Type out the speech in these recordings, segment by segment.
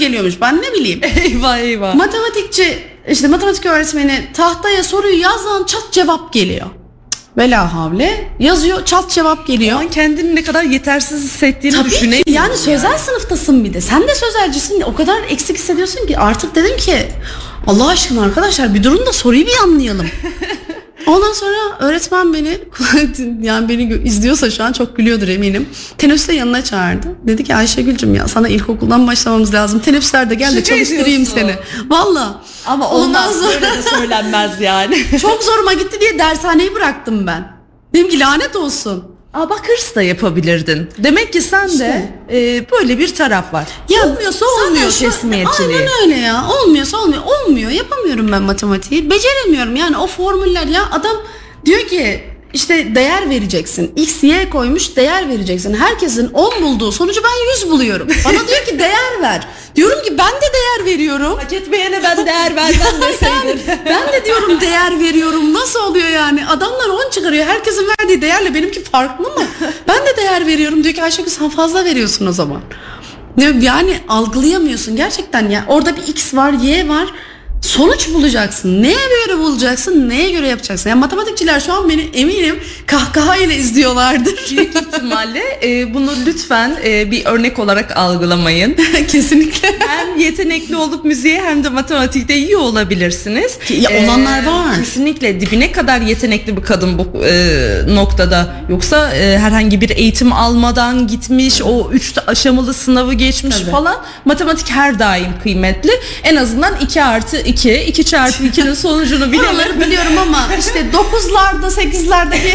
geliyormuş. Ben ne bileyim. Eyvah eyvah. Matematik öğretmeni tahtaya soruyu yazdan çat cevap geliyor. Vela havle yazıyor, çat cevap geliyor. O an kendini ne kadar yetersiz hissettiğini Tabii düşüneyim. ki yani sözel sınıftasın bir de. Sen de sözelcisin. O kadar eksik hissediyorsun ki artık dedim ki Allah aşkına arkadaşlar bir durun da soruyu bir anlayalım. Ondan sonra öğretmen beni izliyorsa şu an çok gülüyordur eminim. Teneffüste yanına çağırdı. Dedi ki Ayşegül'cüm ya sana ilkokuldan başlamamız lazım. Teneffüslerde gel de çalıştırayım seni. Valla. Ama ondan sonra da söylenmez yani. Çok zoruma gitti diye dershaneyi bıraktım ben. Dedim ki lanet olsun. Bak hırs da yapabilirdin. Demek ki sen de böyle bir taraf var. Ya, olmuyorsa olmuyor teslimiyetçiliği. Aynen öyle ya. Olmuyorsa olmuyor. Olmuyor. Yapamıyorum ben matematiği. Beceremiyorum yani o formüller ya. Adam diyor ki işte değer vereceksin. X, Y koymuş değer vereceksin. Herkesin 10 bulduğu sonucu ben 100 buluyorum. Bana diyor ki değer ver. Diyorum ki ben de değer veriyorum. Hak etmeyene ben değer vermem deseydin. Ben de diyorum değer veriyorum. Nasıl oluyor yani? Adamlar 10 çıkarıyor. Herkesin verdiği değerle benimki farklı mı? Ben de değer veriyorum. Diyor ki Ayşegül sen fazla veriyorsun o zaman. Yani algılayamıyorsun gerçekten ya. Orada bir X var, Y var. Sonuç bulacaksın. Neye göre bulacaksın? Neye göre yapacaksın? Yani matematikçiler şu an beni eminim kahkahayla izliyorlardır. Büyük ihtimalle bunu lütfen bir örnek olarak algılamayın. Kesinlikle. Hem yetenekli olup müziğe hem de matematikte iyi olabilirsiniz. Ya olanlar var. Kesinlikle dibine kadar yetenekli bir kadın bu noktada. Yoksa herhangi bir eğitim almadan gitmiş, o 3 aşamalı sınavı geçmiş falan. Matematik her daim kıymetli. En azından 2+2, 2 çarpı 2'nin sonucunu bilemem. Biliyorum ama işte 9'larda 8'lerde bir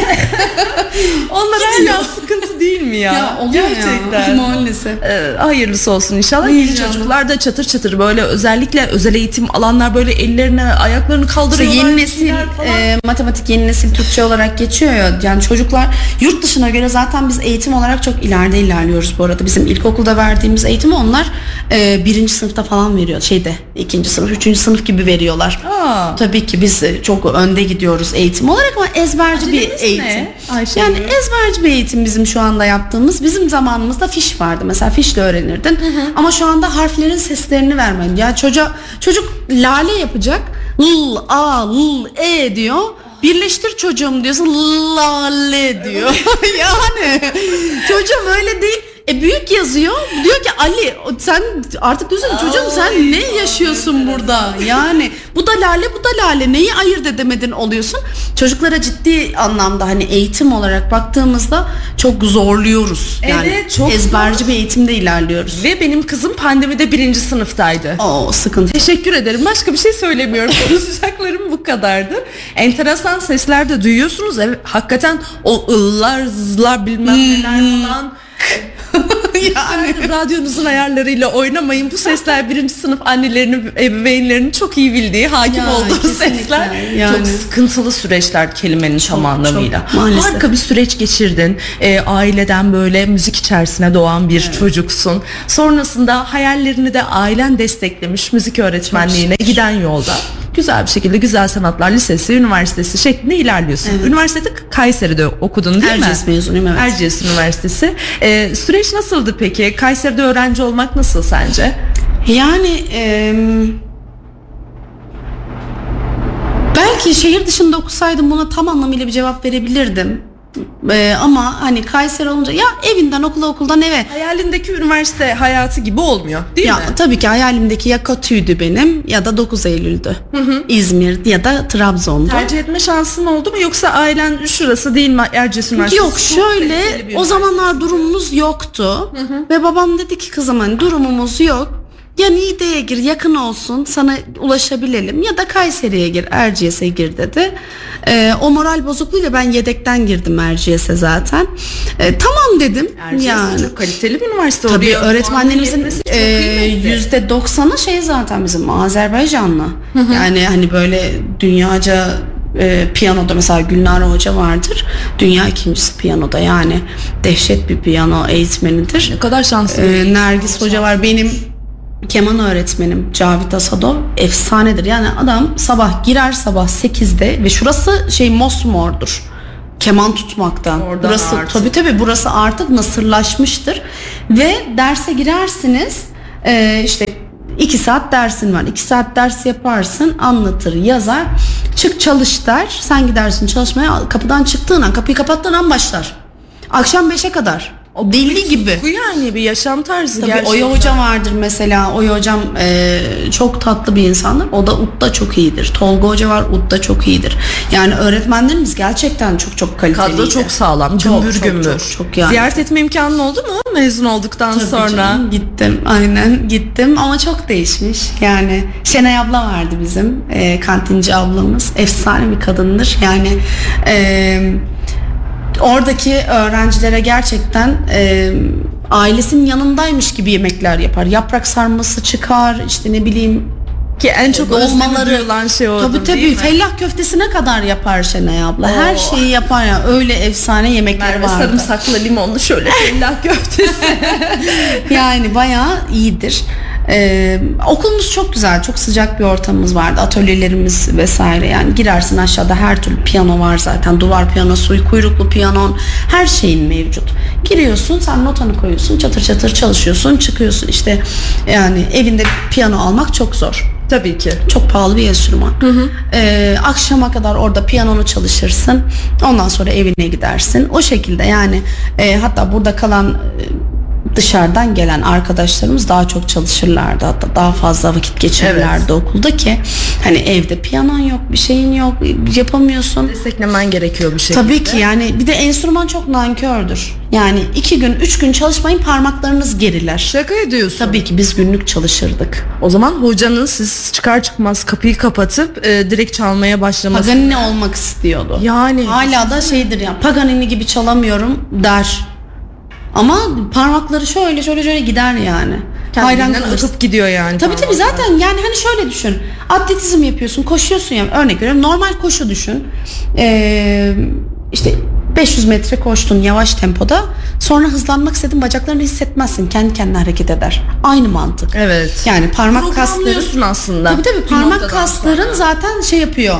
onlar hala sıkıntı değil mi ya? Ya oluyor gerçekten. Ya maalesef. Hayırlısı olsun inşallah. İyi çocuklar da çatır çatır böyle özellikle özel eğitim alanlar böyle ellerini ayaklarını kaldırıyorlar. İşte yeni nesil matematik yeni nesil Türkçe olarak geçiyor ya. Yani çocuklar yurt dışına göre zaten biz eğitim olarak çok ileride ilerliyoruz bu arada. Bizim ilkokulda verdiğimiz eğitimi onlar 1. sınıfta falan veriyor. 2. sınıf, 3. sınıf gibi veriyorlar. Tabii ki biz çok önde gidiyoruz eğitim olarak ama ezberci bir eğitim. Yani ezberci bir eğitim bizim şu anda yaptığımız. Bizim zamanımızda fiş vardı. Mesela fişle öğrenirdin. Ama şu anda harflerin seslerini vermen. Ya çocuk lale yapacak. L, A, L, E diyor. Birleştir çocuğum diyorsun. Lale diyor. Yani çocuğum öyle değil. Büyük yazıyor. Diyor ki Ali sen artık diyorsun çocuğum sen ne yaşıyorsun burada? Yani bu da lale bu da lale. Neyi ayırt edemedin oluyorsun? Çocuklara ciddi anlamda hani eğitim olarak baktığımızda çok zorluyoruz. Yani evet, çok ezberci zor bir eğitimde ilerliyoruz. Ve benim kızım pandemide 1. sınıftaydı. Sıkıntı. Teşekkür ederim. Başka bir şey söylemiyorum. Konuşacaklarım bu kadardı. Enteresan sesler de duyuyorsunuz. Evet, hakikaten o ıllar, zızlar bilmem neler falan. Yani radyonuzun ayarlarıyla oynamayın. Bu sesler 1. sınıf annelerinin, ebeveynlerinin çok iyi bildiği, hakim olduğu sesler. Yani. Çok sıkıntılı süreçler kelimenin tam anlamıyla. Harika bir süreç geçirdin. Aileden böyle müzik içerisine doğan bir çocuksun. Sonrasında hayallerini de ailen desteklemiş müzik öğretmenliğine giden yolda. Güzel bir şekilde Güzel Sanatlar Lisesi, üniversitesi şeklinde ilerliyorsun. Evet. Üniversitede Kayseri'de okudun değil mi? Erciyes mezunuyum, evet. Erciyes Üniversitesi. Süreç nasıldı peki? Kayseri'de öğrenci olmak nasıl sence? Yani belki şehir dışında okusaydım buna tam anlamıyla bir cevap verebilirdim. Ama hani Kayseri olunca ya evinden okula okuldan eve. Hayalindeki üniversite hayatı gibi olmuyor değil mi? Tabii ki hayalimdeki ya Katü'ydü benim ya da 9 Eylül'dü. İzmir ya da Trabzon'du. Tercih etme şansın oldu mu yoksa ailen şurası değil mi Erciyes Üniversitesi? Yok şöyle o zamanlar durumumuz yoktu. Ve babam dedi ki kızım hani durumumuz yok. Ya Niğde'ye gir yakın olsun sana ulaşabilelim ya da Kayseri'ye gir Erciyes'e gir dedi. O moral bozukluğuyla ben yedekten girdim Erciyes'e zaten. Tamam dedim. Erciyes yani çok kaliteli bir üniversite. Tabii öğretmenlerimizin %90'ı zaten bizim Azerbaycanlı. Yani hani böyle dünyaca piyanoda mesela Gülnare Hoca vardır. Dünya ikincisi piyanoda yani dehşet bir piyano eğitmenidir. Ne kadar şanslı. Nergis Hoca var benim. Keman öğretmenim Cavit Asadov efsanedir. Yani adam sabah girer sabah 8'de ve şurası mosmordur. Keman tutmaktan. Oradan burası artık. tabii burası artık nasırlaşmıştır. Ve derse girersiniz işte 2 saat dersin var. 2 saat ders yaparsın, anlatır, yazar. Çık çalış der. Sen gidersin çalışmaya. Kapıdan çıktığın an, kapıyı kapattığın an başlar. Akşam 5'e kadar. O deli gibi. Bu yani bir yaşam tarzı Tabii gerçekten. Oya hocam vardır mesela. Oya hocam çok tatlı bir insandır. O da UT'da çok iyidir. Tolga hoca var, UT'da çok iyidir. Yani öğretmenlerimiz gerçekten çok kaliteliydi. Kadro çok sağlam, gümbür gümbür. Çok yani. Ziyaret etme imkanın oldu mu mezun olduktan Tabii sonra? canım, gittim, aynen gittim ama çok değişmiş. Yani Şenay abla vardı bizim kantinci ablamız. Efsane bir kadındır. Yani oradaki öğrencilere gerçekten ailesinin yanındaymış gibi yemekler yapar. Yaprak sarması çıkar, işte ne bileyim, ki en çok dolmaları duyulan şey oldu. Tabii fellah köftesine kadar yapar Şenay abla. Her şeyi yapar ya. Öyle efsane yemekleri vardı. Sarımsaklı limonlu şöyle fellah köftesi. Yani bayağı iyidir. Okulumuz çok güzel, çok sıcak bir ortamımız vardı, atölyelerimiz vesaire. Yani girersin, aşağıda her türlü piyano var zaten, duvar piyanosu, kuyruklu piyanon, her şeyin mevcut. Giriyorsun, sen notanı koyuyorsun, çatır çatır çalışıyorsun, çıkıyorsun. İşte yani evinde piyano almak çok zor. Tabii ki. Çok pahalı bir enstrüman. Akşama kadar orada piyanonu çalışırsın. Ondan sonra evine gidersin. O şekilde yani hatta burada kalan dışarıdan gelen arkadaşlarımız daha çok çalışırlardı, hatta daha fazla vakit geçirirlerdi okulda ki hani evde piyanon yok, bir şeyin yok, yapamıyorsun. Desteklemen gerekiyor bir şekilde. Tabii ki yani bir de enstrüman çok nankördür. Yani 2 gün 3 gün çalışmayın, parmaklarınız geriler. Şaka ediyorsun. Tabii ki biz günlük çalışırdık. O zaman hocanın siz çıkar çıkmaz kapıyı kapatıp direkt çalmaya başlaması. Paganini olmak istiyordu. Yani. Hala da şeydir ya, Paganini gibi çalamıyorum der. Ama parmakları şöyle gider yani. Kendinden atıp gidiyor yani. Tabii zaten yani hani şöyle düşün. Atletizm yapıyorsun, koşuyorsun ya, örnek veriyorum. Normal koşu düşün. İşte 500 metre koştun yavaş tempoda. Sonra hızlanmak istedin, bacaklarını hissetmezsin. Kendi kendine hareket eder. Aynı mantık. Evet. Yani parmak kasları aslında. Tabii parmak kasların sonra zaten şey yapıyor.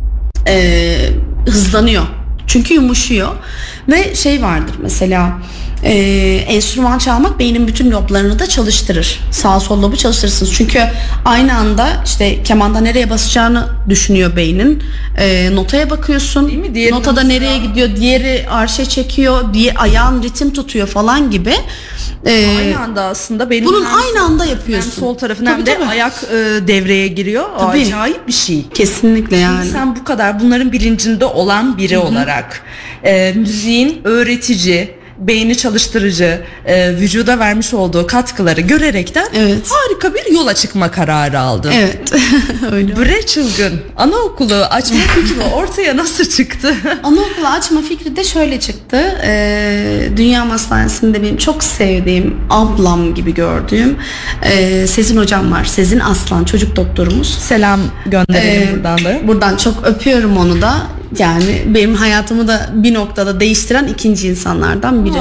Hızlanıyor. Çünkü yumuşuyor. Ve şey vardır mesela, enstrüman çalmak beynin bütün loblarını da çalıştırır. Sağ sol lobu çalıştırırsınız. Çünkü aynı anda işte kemanda nereye basacağını düşünüyor beynin. Notaya bakıyorsun. Değil mi? Diğeri notada nereye gidiyor? Diğeri arşe çekiyor. Ayağın ritim tutuyor falan gibi. Aynı anda aslında benim bunun aynı anda yapıyorsun. Hem sol tarafına hem de ayak devreye giriyor. Tabii. Acayip bir şey. Kesinlikle yani. Şimdi sen bu kadar bunların bilincinde olan biri olarak müziğin öğretici, beyni çalıştırıcı, vücuda vermiş olduğu katkıları görerekten harika bir yola çıkma kararı aldın. Evet. Öyle. Bre çılgın. Anaokulu açma fikri ortaya nasıl çıktı? Anaokulu açma fikri de şöyle çıktı. Dünya Hastanesi'nde benim çok sevdiğim, ablam gibi gördüğüm Sezin hocam var. Sezin Aslan, çocuk doktorumuz. Selam gönderelim buradan da. Buradan çok öpüyorum onu da. Yani benim hayatımı da bir noktada değiştiren ikinci insanlardan biri.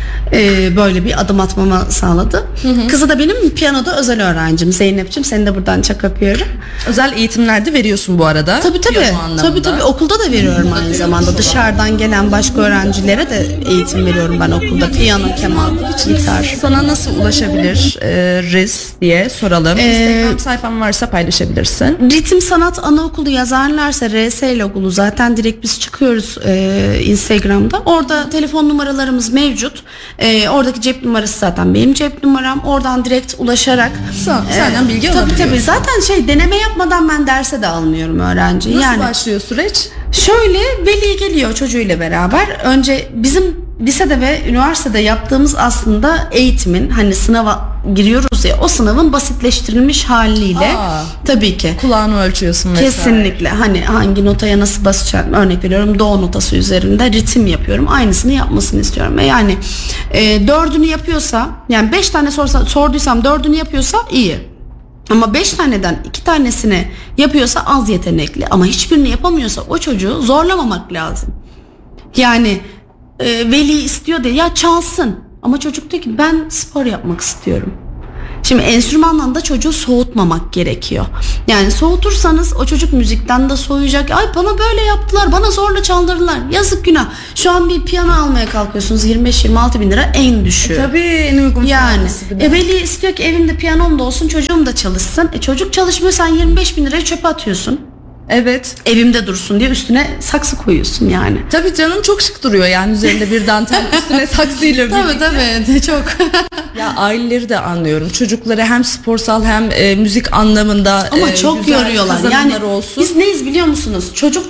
Böyle bir adım atmama sağladı. Kızı da benim piyanoda özel öğrencim. Zeynep'ciğim, seni de buradan çok öpüyorum. Özel eğitimlerde veriyorsun bu arada. Tabii okulda da veriyorum aynı zamanda. Dışarıdan gelen başka öğrencilere de eğitim veriyorum ben okulda. Piyano, keman, gitar. Sana nasıl ulaşabilir Riz diye soralım. Instagram sayfan varsa paylaşabilirsin. Ritim Sanat Anaokulu yazarlarsa RS logolu zaten direkt biz çıkıyoruz Instagram'da. Orada telefon numaralarımız mevcut. Oradaki cep numarası zaten benim cep numaram. Oradan direkt ulaşarak senden bilgi alabiliyor. Tabii zaten deneme yapmadan ben derse de almıyorum öğrenciyi. Nasıl başlıyor süreç? Şöyle, veli geliyor çocuğuyla beraber. Önce bizim lisede ve üniversitede yaptığımız aslında eğitimin, hani sınava giriyoruz ya, o sınavın basitleştirilmiş haliyle tabii ki. Kulağını ölçüyorsun vesaire. Kesinlikle. Hani hangi notaya nasıl basacağım, örnek veriyorum, do notası üzerinde ritim yapıyorum. Aynısını yapmasını istiyorum. Ve yani 4'ünü yapıyorsa, yani 5 tane sorduysam 4'ünü yapıyorsa iyi. Ama 5 taneden 2 tanesini yapıyorsa az yetenekli. Ama hiçbirini yapamıyorsa o çocuğu zorlamamak lazım. Yani veli istiyor diye ya çalsın. Ama çocuk diyor ki ben spor yapmak istiyorum. Şimdi enstrümanla da çocuğu soğutmamak gerekiyor. Yani soğutursanız o çocuk müzikten de soğuyacak. Ay bana böyle yaptılar, bana zorla çaldırdılar. Yazık günah. Şu an bir piyano almaya kalkıyorsunuz 25-26 bin lira en düşüğü. Tabii en uygun. Yani veli istiyor ki evimde piyanom da olsun, çocuğum da çalışsın. Çocuk çalışmıyor, sen 25 bin lirayı çöpe atıyorsun. Evet. Evimde dursun diye üstüne saksı koyuyorsun yani. Tabii canım, çok şık duruyor yani üzerinde bir dantel üstüne saksıyla birlikte. Tabii çok. Ya aileleri de anlıyorum. Çocukları hem sporsal hem müzik anlamında ama çok güzel yoruyorlar. Yani olsun. Biz neyiz biliyor musunuz? Çocuk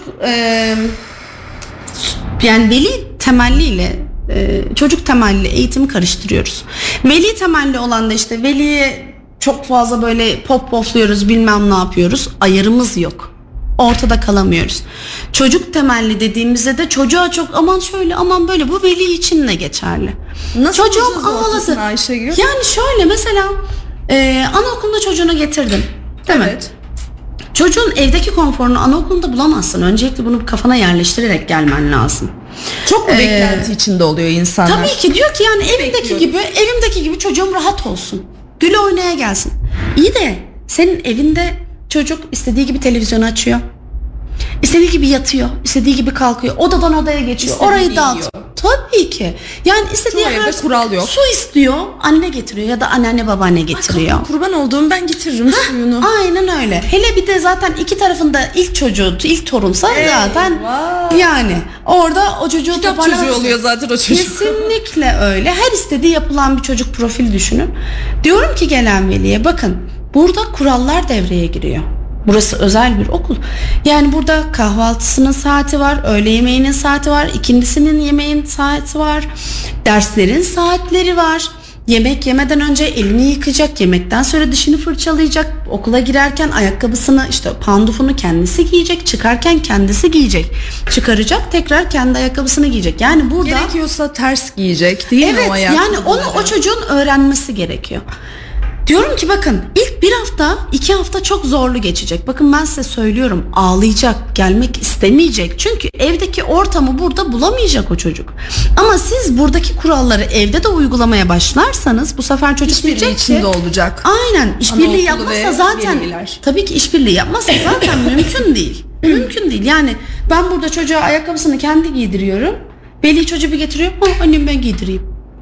yani veli temelliyle çocuk temelli eğitimi karıştırıyoruz. Veli temelli olan da işte veliye çok fazla böyle pofluyoruz, bilmem ne yapıyoruz. Ayarımız yok. Ortada kalamıyoruz. Çocuk temelli dediğimizde de çocuğa çok aman şöyle aman böyle, bu veli için de geçerli. Nasıl çocuğum ağladı. Ayşegül? Yani şöyle mesela anaokulunda çocuğunu getirdin. Değil mi? Çocuğun evdeki konforunu anaokulunda bulamazsın. Öncelikle bunu kafana yerleştirerek gelmen lazım. Çok mu beklenti içinde oluyor insanlar? Tabii ki, diyor ki yani evimdeki gibi çocuğum rahat olsun. Gül oynaya gelsin. İyi de senin evinde çocuk istediği gibi televizyonu açıyor. İstediği gibi yatıyor, istediği gibi kalkıyor, odadan odaya geçiyor, orayı dağıtıyor. Tabii ki. Yani istediği her kural yok. Su istiyor, anne getiriyor ya da anneanne babaanne getiriyor. Kurban olduğum ben getiririm suyunu. Aynen öyle. Hele bir de zaten iki tarafında ilk çocuğu, ilk torunsa zaten yani orada o çocuğu kitap çocuğu oluyor zaten o çocuk. Kesinlikle öyle. Her istediği yapılan bir çocuk profil düşünün. Diyorum ki gelen veliye, bakın burada kurallar devreye giriyor. Burası özel bir okul. Yani burada kahvaltısının saati var, öğle yemeğinin saati var, ikindisinin yemeğin saati var, derslerin saatleri var. Yemek yemeden önce elini yıkayacak, yemekten sonra dişini fırçalayacak, okula girerken ayakkabısını, işte pandufunu kendisi giyecek, çıkarken kendisi giyecek, çıkaracak, tekrar kendi ayakkabısını giyecek. Yani burada gerekiyorsa ters giyecek, değil mi o ayakkabı? Yani onu o çocuğun öğrenmesi gerekiyor. Diyorum ki bakın ilk 1 hafta 2 hafta çok zorlu geçecek. Bakın ben size söylüyorum, ağlayacak, gelmek istemeyecek. Çünkü evdeki ortamı burada bulamayacak o çocuk. Ama siz buradaki kuralları evde de uygulamaya başlarsanız bu sefer çocuk diyecek ki içinde olacak. Aynen, işbirliği yapmazsa zaten tabii ki işbirliği yapmazsa zaten mümkün değil. Mümkün değil. Yani ben burada çocuğa ayakkabısını kendi giydiriyorum. Veli çocuğu bir getiriyor. Annem ben giydireyim.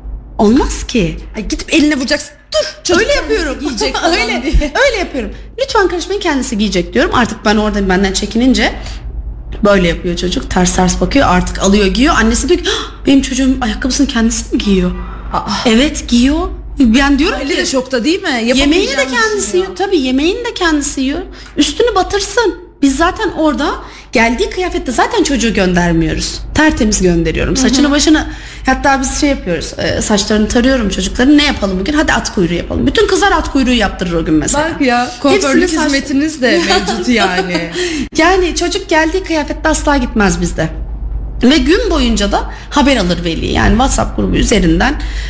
Olmaz ki. Gidip eline vuracaksın. Dur. Öyle yapıyorum. Giyecek öyle yapıyorum. Lütfen karışmayın, kendisi giyecek diyorum. Artık ben orada benden çekinince böyle yapıyor çocuk. Ters bakıyor, artık alıyor giyiyor. Annesi diyor ki benim çocuğum ayakkabısını kendisi mi giyiyor? Evet giyiyor. Ben diyorum öyle ki de şokta değil mi? Yemeğini de kendisi yiyor. Tabii yemeğini de kendisi yiyor. Üstünü batırsın. Biz zaten orada geldiği kıyafette zaten çocuğu göndermiyoruz. Tertemiz gönderiyorum. Saçını başını, hatta biz şey yapıyoruz. Saçlarını tarıyorum çocukların. Ne yapalım bugün? Hadi at kuyruğu yapalım. Bütün kızlar at kuyruğu yaptırır o gün mesela. Bak ya, kuaförlük hizmetiniz de mevcut yani. Yani çocuk geldiği kıyafette asla gitmez bizde. Ve gün boyunca da haber alır veli. Yani WhatsApp grubu üzerinden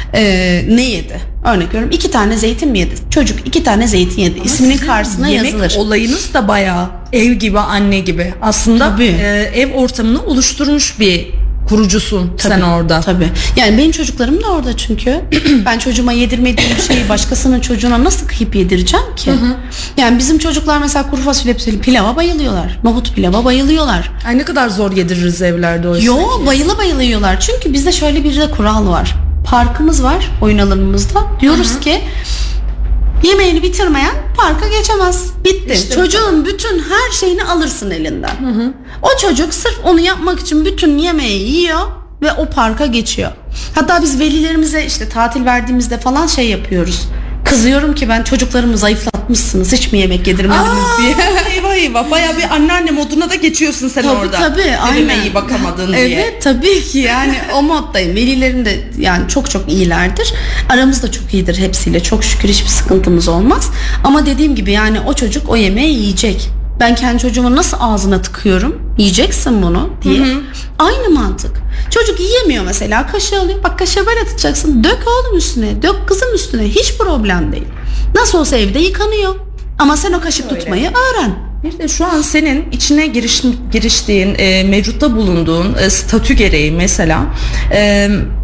ne yedi? Örnek veriyorum, 2 tane zeytin mi yedi? Çocuk 2 tane zeytin yedi. İsminin karşısına yazılır. Yemek olayınız da bayağı ev gibi, anne gibi. Aslında ev ortamını oluşturmuş bir kurucusun sen orada. Tabii. Yani benim çocuklarım da orada çünkü. Ben çocuğuma yedirmediğim şeyi başkasının çocuğuna nasıl kıyıp yedireceğim ki? Yani bizim çocuklar mesela kuru fasulye pilava bayılıyorlar. Nohut pilava bayılıyorlar. Ay ne kadar zor yediririz evlerde oysa. Yo, bayıla yiyorlar. Çünkü bizde şöyle bir de kural var. Parkımız var oyun alanımızda. Diyoruz ki yemeğini bitirmeyen parka geçemez. Bitti. İşte çocuğun bütün her şeyini alırsın elinden. O çocuk sırf onu yapmak için bütün yemeği yiyor ve o parka geçiyor. Hatta biz velilerimize işte tatil verdiğimizde falan şey yapıyoruz. Kızıyorum ki ben, çocuklarımı zayıflatmışsınız, hiç mi yemek yedirmediniz diye. Eyvah bayağı bir anneanne moduna da geçiyorsun sen orada. Tabii aynen. İyi bakamadın diye. Evet tabii ki yani o moddayım. Velilerim de yani çok iyilerdir. Aramız da çok iyidir hepsiyle. Çok şükür hiçbir sıkıntımız olmaz. Ama dediğim gibi yani o çocuk o yemeği yiyecek. Ben kendi çocuğuma nasıl ağzına tıkıyorum? Yiyeceksin bunu diye. Aynı mantık. Çocuk yiyemiyor mesela, kaşığı alıyor. Bak kaşığı böyle tutacaksın. Dök oğlum üstüne. Dök kızım üstüne. Hiç problem değil. Nasıl olsa evde yıkanıyor. Ama sen o kaşık tutmayı öğren. Bir de şu an senin içine giriştiğin, mevcutta bulunduğun statü gereği mesela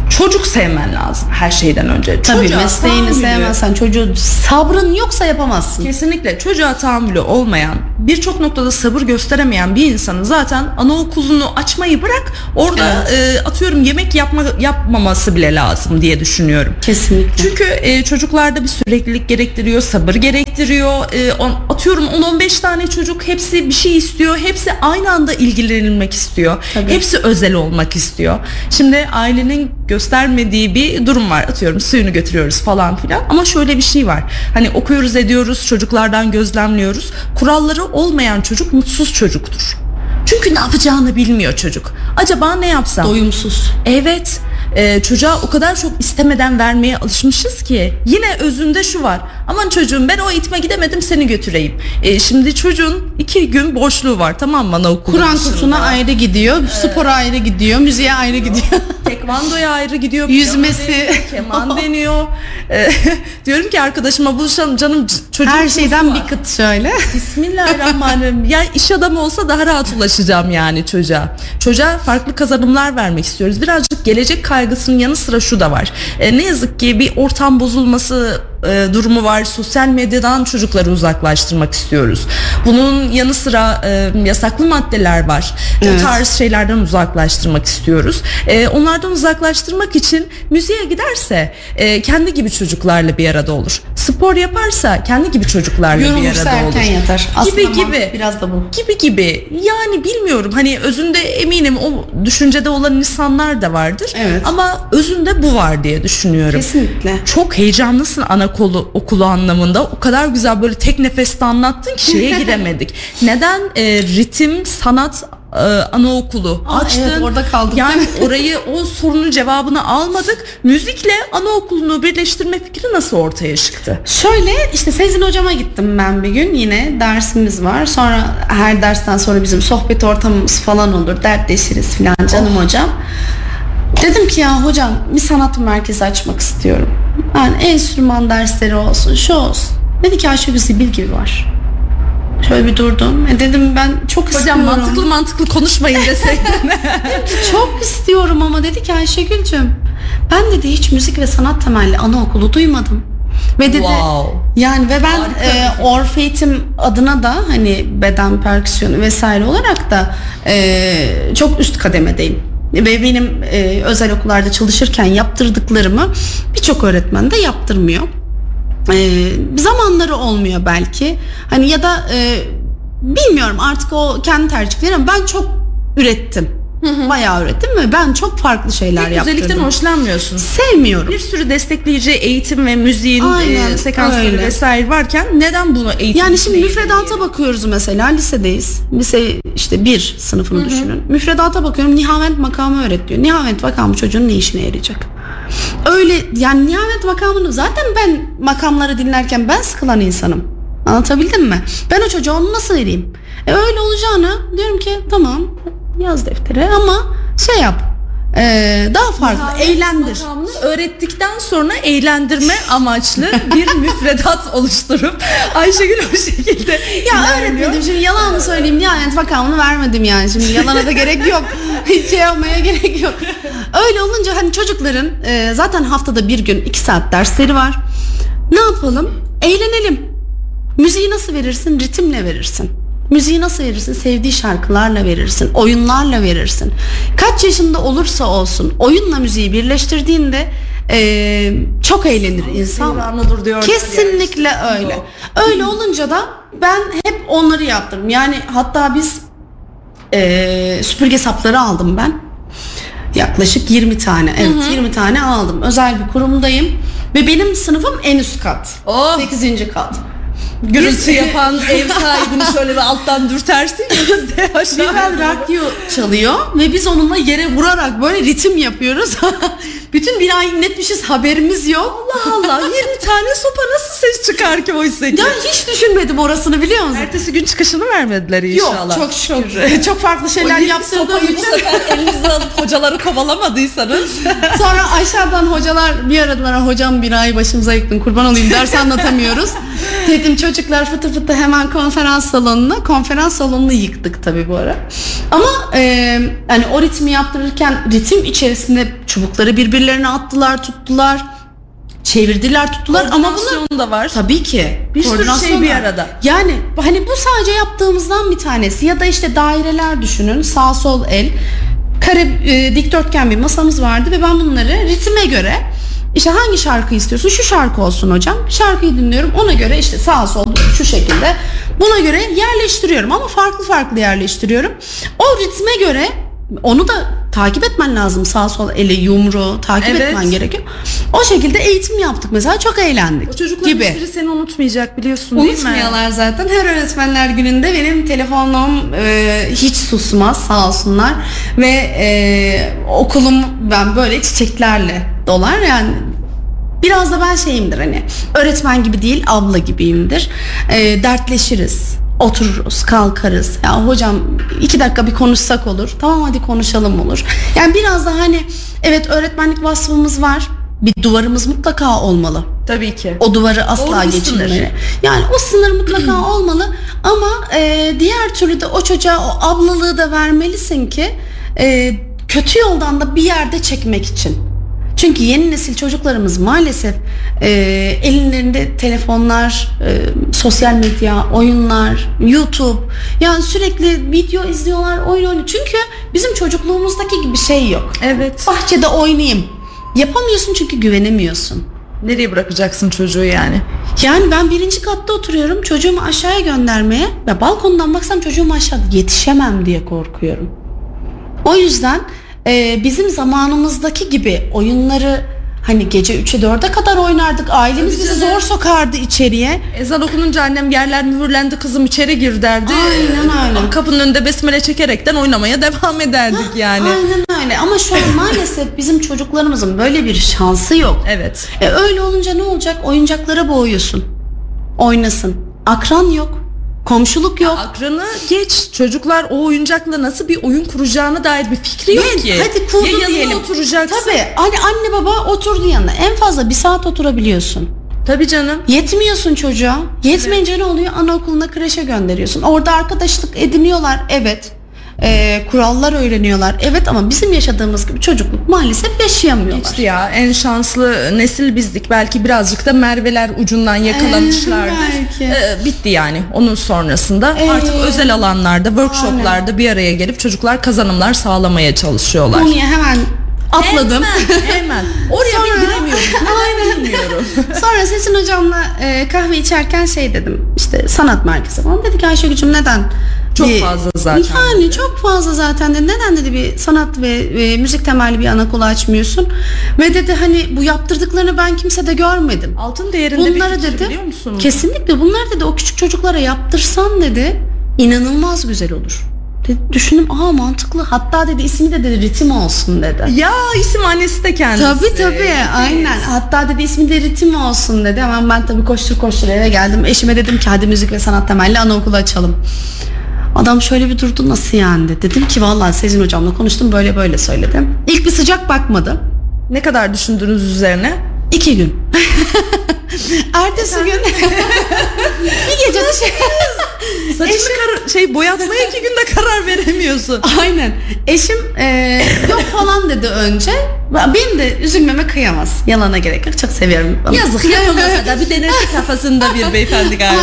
çocuk sevmen lazım her şeyden önce. Tabii Çocuğa mesleğini tahammülü, sevmezsen, çocuğu sabrın yoksa yapamazsın. kesinlikle çocuğa tahammülü olmayan, birçok noktada sabır gösteremeyen bir insanın zaten anaokulunu açmayı bırak, orada atıyorum yemek yapmaması bile lazım diye düşünüyorum. Kesinlikle. Çünkü çocuklarda bir süreklilik gerektiriyor, sabır gerektiriyor. Atıyorum 10-15 tane çocuk, hepsi bir şey istiyor, hepsi aynı anda ilgilenilmek istiyor. Tabii. Hepsi özel olmak istiyor. Şimdi ailenin göstermediği bir durum var. Atıyorum suyunu götürüyoruz falan filan. Ama şöyle bir şey var. Hani okuyoruz, ediyoruz, çocuklardan gözlemliyoruz. Kuralları olmayan çocuk mutsuz çocuktur. Çünkü ne yapacağını bilmiyor çocuk. Acaba ne yapsam? Doyumsuz. Evet. Çocuğa o kadar çok istemeden vermeye alışmışız ki yine özünde şu var: aman çocuğum ben o eğitime gidemedim, seni götüreyim. Şimdi çocuğun 2 gün boşluğu var, tamam mı, anaokulu Kur'an dışında. kursuna ayrı gidiyor, spora ayrı gidiyor, müziğe ayrı gidiyor. Tekvandoya ayrı gidiyor, Yüzmesi. deniyor, keman deniyor. Diyorum ki arkadaşıma, buluşalım canım, çocuk Her şeyden var. bir kıt şöyle. Bismillahirrahmanirrahim. Ya iş adamı olsa daha rahat ulaşacağım yani çocuğa. Çocuğa farklı kazanımlar vermek istiyoruz. Birazcık gelecek kaygısının yanı sıra şu da var. Ne yazık ki bir ortam bozulması durumu var. Sosyal medyadan çocukları uzaklaştırmak istiyoruz. Bunun yanı sıra yasaklı maddeler var. Evet. O tarz şeylerden uzaklaştırmak istiyoruz. Onlardan uzaklaştırmak için müziğe giderse kendi gibi çocuklarla bir arada olur. Spor yaparsa kendi gibi çocuklarla bir Yorulursa arada olur. erken yatar. Aslında Gibi. biraz da bu. Gibi. Yani bilmiyorum, hani özünde eminim o düşüncede olan insanlar da vardır. Evet. Ama özünde bu var diye düşünüyorum. Kesinlikle. Çok heyecanlısın okulu anlamında. O kadar güzel böyle tek nefeste anlattın ki şeye giremedik. Neden ritim, sanat anaokulu açtın? Evet, orada kaldık. Yani orayı, o sorunun cevabını almadık. Müzikle anaokulunu birleştirme fikri nasıl ortaya çıktı? Şöyle işte Sezin hocama gittim ben bir gün, yine dersimiz var. Sonra her dersten sonra bizim sohbet ortamımız falan olur. Dertleşiriz falan, canım hocam. Dedim ki ya hocam, bir sanat merkezi açmak istiyorum. Yani enstrüman dersleri olsun, şu olsun. Dedi ki Ayşegül Zibil gibi var. Şöyle bir durdum. Dedim ben çok istiyorum. Hocam mantıklı konuşmayın desek. Çok istiyorum ama dedi ki Ayşegül'cüm, ben dedi hiç müzik ve sanat temelli anaokulu duymadım. Ve dedi yani ve ben Orfe Eğitim adına da hani beden perküsyonu vesaire olarak da çok üst kademedeyim. Ve benim özel okullarda çalışırken yaptırdıklarımı birçok öğretmen de yaptırmıyor. Zamanları olmuyor belki. Hani ya da bilmiyorum artık, o kendi tercihleri, ama ben çok ürettim. Bayağı ürettim ve ben çok farklı şeyler yaptırdım. Güzellikten hoşlanmıyorsun. Sevmiyorum. Bir sürü destekleyici eğitim ve müziğin sekansları öyle. vesaire varken neden bunu eğitim? Yani şimdi müfredata bakıyoruz mesela, lisedeyiz. Lise işte 1 sınıfını düşünün. Müfredata bakıyorum, Nihavent makamı öğretiyor. Nihavent makamı çocuğun ne işine yarayacak? Öyle yani, Nihavent makamını zaten ben makamları dinlerken ben sıkılan insanım. Anlatabildim mi? Ben o çocuğa onu nasıl vereyim? Öyle olacağını diyorum ki tamam, yaz deftere ama şey yap, daha farklı, eğlendir. Öğrettikten sonra eğlendirme amaçlı bir müfredat oluşturup Ayşegül o şekilde ya öğretmedim, şimdi yalan mı söyleyeyim, Nihavent makamını vermedim yani, şimdi yalana da gerek yok, hiç şey yapmaya gerek yok. Öyle olunca hani çocukların zaten haftada bir gün 2 saat dersleri var, ne yapalım, eğlenelim. Müziği nasıl verirsin? Ritimle verirsin. Müziği nasıl verirsin? Sevdiği şarkılarla verirsin, oyunlarla verirsin. Kaç yaşında olursa olsun oyunla müziği birleştirdiğinde çok eğlenir insan. Kesinlikle öyle. Öyle olunca da ben hep onları yaptım. Yani hatta biz süpürge sapları aldım ben. Yaklaşık 20 tane. Evet, 20 tane aldım. Özel bir kurumdayım ve benim sınıfım en üst kat. 8. kat. Gürültü yapan ev sahibini şöyle bir alttan dürtersin. Vival radyo çalıyor ve biz onunla yere vurarak böyle ritim yapıyoruz. Bütün binayı inletmişiz, haberimiz yok. Allah Allah, 20 tane sopa nasıl ses çıkar ki oysa ki? Ya hiç düşünmedim orasını, biliyor musun? Ertesi gün çıkışını vermediler inşallah. Yok, çok şükür. Çok farklı şeyler yaptırdığım için. Bu sefer elinize alıp hocaları kovalamadıysanız. Sonra aşağıdan hocalar bir aradılar, hocam binayı başımıza yıktın, kurban olayım, ders anlatamıyoruz. Dedim çocuklar fıtı fıtı hemen konferans salonunu yıktık tabii bu ara. Ama hani o ritmi yaptırırken ritim içerisinde çubukları birbirlerine attılar, tuttular, çevirdiler, tuttular ama bunlar da var. Tabii ki. Bir sürü şey bir arada. Yani hani bu sadece yaptığımızdan bir tanesi. Ya da işte daireler düşünün, sağ sol el, kare, dikdörtgen bir masamız vardı ve ben bunları ritme göre işte hangi şarkı istiyorsun? Şu şarkı olsun hocam. Şarkıyı dinliyorum. Ona göre işte sağ sol şu şekilde. Buna göre yerleştiriyorum ama farklı yerleştiriyorum. O ritme göre onu da takip etmen lazım. Sağ sol eli, yumruğu takip etmen gerekiyor. O şekilde eğitim yaptık mesela. Çok eğlendik. O çocukların hiçbiri seni unutmayacak biliyorsun değil mi? Unutmuyorlar zaten. Her öğretmenler gününde benim telefonum hiç susmaz sağ olsunlar. Ve okulum ben böyle çiçeklerle dolar. Yani biraz da ben şeyimdir, hani öğretmen gibi değil abla gibiyimdir. Dertleşiriz. Otururuz, kalkarız. Ya hocam 2 dakika bir konuşsak olur. Tamam hadi konuşalım olur. Yani biraz da hani evet öğretmenlik vasfımız var. Bir duvarımız mutlaka olmalı. Tabii ki. O duvarı asla geçirmeli. Yani o sınır mutlaka olmalı. Ama diğer türlü de o çocuğa o ablalığı da vermelisin ki kötü yoldan da bir yerde çekmek için. Çünkü yeni nesil çocuklarımız maalesef ellerinde telefonlar, sosyal medya, oyunlar, YouTube, yani sürekli video izliyorlar, oyun oynuyor. Çünkü bizim çocukluğumuzdaki gibi şey yok. Evet. Bahçede oynayayım. Yapamıyorsun çünkü güvenemiyorsun. Nereye bırakacaksın çocuğu yani? Yani ben 1. katta oturuyorum, çocuğumu aşağıya göndermeye ve balkondan baksam çocuğum aşağıda, yetişemem diye korkuyorum. O yüzden bizim zamanımızdaki gibi oyunları hani gece 3'e 4'e kadar oynardık. Ailemiz bizi zor sokardı içeriye. Ezan okununca annem yerler mühürlendi, kızım içeri gir derdi. Aynen öyle. Kapının önünde besmele çekerekten oynamaya devam ederdik yani. Aynen öyle ama şu an maalesef bizim çocuklarımızın böyle bir şansı yok. Evet. Öyle olunca ne olacak? Oyuncaklara boğuyorsun. Oynasın. Akran yok. Komşuluk yok. Akranı geç. Çocuklar o oyuncakla nasıl bir oyun kuracağına dair bir fikri yok ki. Hadi kurdu ya diyelim. Oturacaksın. Tabii. Hani anne baba oturdu yanına. En fazla 1 saat oturabiliyorsun. Tabii canım. Yetmiyorsun çocuğa. Yetmeyince ne oluyor? Anaokuluna, kreşe gönderiyorsun. Orada arkadaşlık ediniyorlar. Evet. Kurallar öğreniyorlar. Evet ama bizim yaşadığımız gibi çocukluk maalesef yaşayamıyorlar. Geçti ya. En şanslı nesil bizdik. Belki birazcık da Merve'ler ucundan yakalamışlardır. Bitti yani. Onun sonrasında artık özel alanlarda, workshoplarda bir araya gelip çocuklar kazanımlar sağlamaya çalışıyorlar. Konuya hemen atladım. Hemen. Oraya giremiyorum. Aynen bilmiyorum. Sonra Sesin hocamla kahve içerken şey dedim. İşte sanat merkezi falan. Dedi ki Ayşegül'cüm neden? Çok fazla zaten. Yani çok fazla zaten dedi. Neden dedi bir sanat ve müzik temelli bir anaokulu açmıyorsun? Ve dedi hani bu yaptırdıklarını ben kimsede görmedim. Altın değerinde bunları bir fikir dedi, biliyor musunuz? Kesinlikle bunlar dedi o küçük çocuklara yaptırsan dedi inanılmaz güzel olur. Dedi, düşündüm mantıklı. Hatta dedi ismi de dedi ritim olsun dedi. Ya isim annesi de kendisi. Tabii aynen. Hatta dedi ismi de ritim olsun dedi. Hemen ben tabii koştur eve geldim. Eşime dedim ki hadi müzik ve sanat temelli anaokulu açalım. Adam şöyle bir durdu, nasıl yani dedi. Dedim ki vallahi Sezin hocamla konuştum, böyle söyledim. İlk bir sıcak bakmadı. Ne kadar düşündünüz üzerine? 2 gün. Ertesi gün bir gece saçını boyatmaya 2 günde karar veremiyorsun. Aynen. Eşim yok falan dedi önce. Benim de üzülmeme kıyamaz. Yalana gerek yok. Çok seviyorum. Yazık yapamasa da bir denersin kafasında bir beyefendi galiba.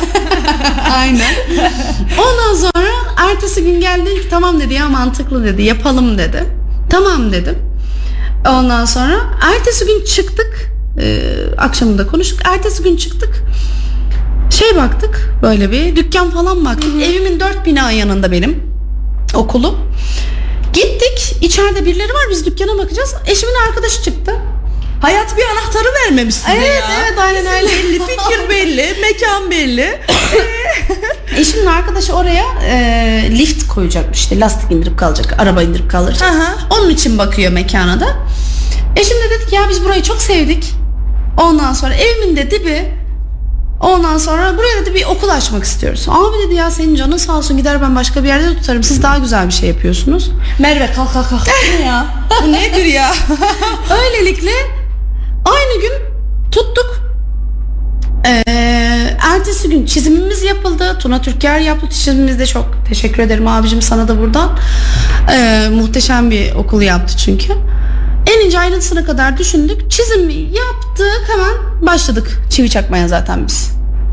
Aynen. Ondan sonra ertesi gün geldi ki tamam dedi ya mantıklı dedi yapalım dedi. Tamam dedim. Ondan sonra ertesi gün çıktık. Akşamında konuştuk. Ertesi gün çıktık. Baktık böyle bir dükkan falan baktık. Evimin 4 bina yanında benim okulum. Gittik. İçeride birileri var. Biz dükkana bakacağız. Eşimin arkadaşı çıktı. Hayat bir anahtarı vermemiş size ya. Evet aynen öyle. Belli, fikir belli, mekan belli. Eşimin arkadaşı oraya lift koyacakmış, işte lastik indirip kalacak, araba indirip kalacak. Onun için bakıyor mekana da. Eşim de dedi ki ya biz burayı çok sevdik. Ondan sonra evimin de dibi. Ondan sonra buraya dedi bir okul açmak istiyoruz. Abi dedi ya senin canın sağ olsun, gider ben başka bir yerde tutarım. Siz daha güzel bir şey yapıyorsunuz. Merve kalk. Ne ya? Bu nedir ya? Öylelikle aynı gün tuttuk. Ertesi gün çizimimiz yapıldı. Tuna Türker yaptı çizimimizde, çok teşekkür ederim abicim sana da buradan. Muhteşem bir okul yaptı çünkü. En ince ayrıntısına kadar düşündük. Çizim yaptık, hemen başladık çivi çakmaya zaten biz.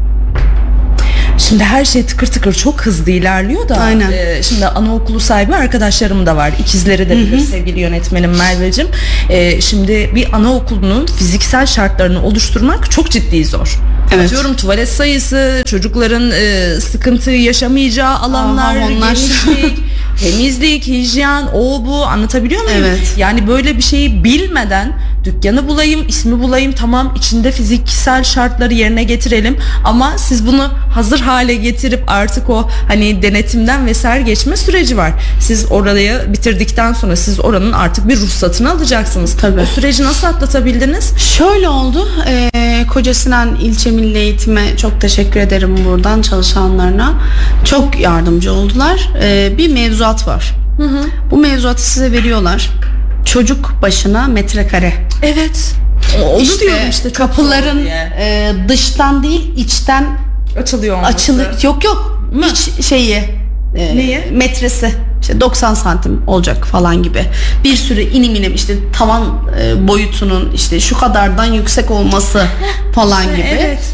Şimdi her şey tıkır tıkır çok hızlı ilerliyor da. Aynen. Şimdi anaokulu sahibi arkadaşlarım da var. İkizleri de bilir sevgili yönetmenim Merveciğim. Şimdi bir anaokulunun fiziksel şartlarını oluşturmak çok ciddi zor. Evet. Atıyorum tuvalet sayısı, çocukların sıkıntı yaşamayacağı alanlar, genişlik, temizlik, hijyen, o bu, anlatabiliyor muyum? Evet. Yani böyle bir şeyi bilmeden dükkanı bulayım, ismi bulayım, tamam içinde fiziksel şartları yerine getirelim ama siz bunu hazır hale getirip artık o hani denetimden vesaire geçme süreci var. Siz orayı bitirdikten sonra siz oranın artık bir ruhsatını alacaksınız. Tabii. O süreci nasıl atlatabildiniz? Şöyle oldu. Koca Sinan İlçe Milli Eğitim'e çok teşekkür ederim buradan çalışanlarına. Çok yardımcı oldular. Bir mevzuat var. Bu mevzuatı size veriyorlar. Çocuk başına metrekare. Evet. Onu İşte diyorum işte. kapıların dıştan değil içten açılıyor olması. Yok mı? İç şeyi Neyi? metresi işte 90 santim olacak falan gibi. Bir sürü inim işte tavan boyutunun işte şu kadardan yüksek olması falan gibi. Evet.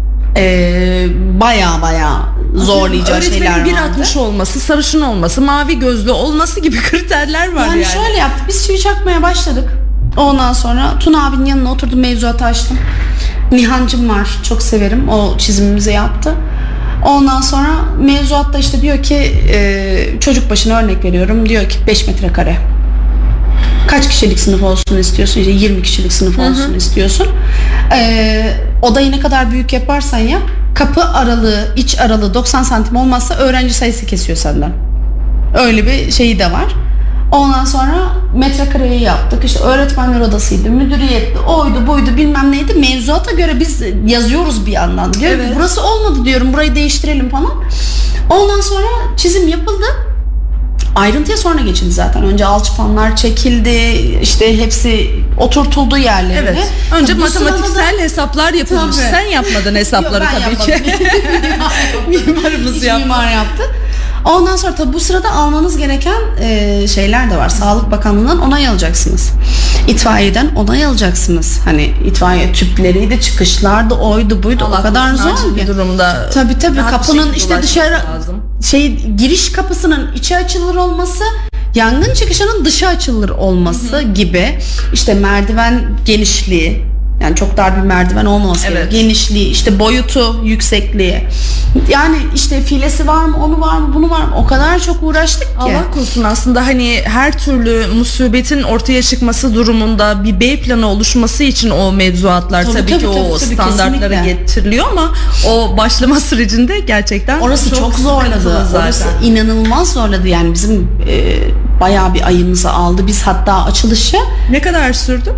Baya zorlayacağı şeyler vardı. Öğretmenin 1.60 olması, sarışın olması, mavi gözlü olması gibi kriterler var yani. Şöyle yaptık. Biz çivi çakmaya başladık. Ondan sonra Tuna abinin yanına oturdum, mevzuatı açtım. Nihancım var. Çok severim. O çizimimizi yaptı. Ondan sonra mevzuatta işte diyor ki çocuk başına örnek veriyorum. Diyor ki 5 metrekare. Kaç kişilik sınıf olsun istiyorsun? İşte 20 kişilik sınıf olsun istiyorsun. Odayı ne kadar büyük yaparsan yap, kapı aralığı, iç aralığı 90 santim olmazsa öğrenci sayısı kesiyor senden. Öyle bir şeyi de var. Ondan sonra metrekareyi yaptık. İşte öğretmenler odasıydı, müdüriyetti, oydu, buydu, bilmem neydi. Mevzuata göre biz yazıyoruz bir yandan. Diyor ki burası olmadı diyorum, burayı değiştirelim falan. Ondan sonra çizim yapıldı. Ayrıntıya sonra geçildi zaten. Önce alçıpanlar çekildi, işte hepsi oturtuldu yerlerine. Evet. Önce matematiksel hesaplar yapılmış. Tabii. Sen yapmadın hesapları. Yok, tabii ki. Mimarımız yaptı. Mimar yaptı. Ondan sonra tabii bu sırada almanız gereken şeyler de var. Sağlık Bakanlığı'ndan onay alacaksınız. İtfaiyeden onay alacaksınız. Hani itfaiye tüpleriydi, çıkışlardı, oydu, buydu. O kadar zor bir ki. Durumda. Tabii kapının işte dışarı lazım. Giriş kapısının içi açılır olması, yangın çıkışının dışı açılır olması gibi, işte merdiven genişliği, yani çok dar bir merdiven olmaması gerekiyor. Genişliği, işte boyutu, yüksekliği. Yani işte filesi var mı, onu var mı, bunu var mı? O kadar çok uğraştık ki. Allah korusun, aslında hani her türlü musibetin ortaya çıkması durumunda bir B planı oluşması için o mevzuatlar tabii ki o standartlara getiriliyor ama o başlama sürecinde gerçekten orası çok zorladı. Orası inanılmaz zorladı. Yani bizim bayağı bir ayımızı aldı. Biz hatta açılışı ne kadar sürdü?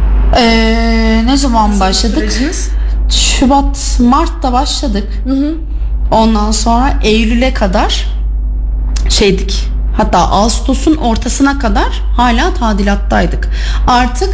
Ne zaman başladık? Süreciniz? Şubat, Mart'ta başladık. Ondan sonra Eylül'e kadar şeydik. Hatta Ağustos'un ortasına kadar hala tadilattaydık. Artık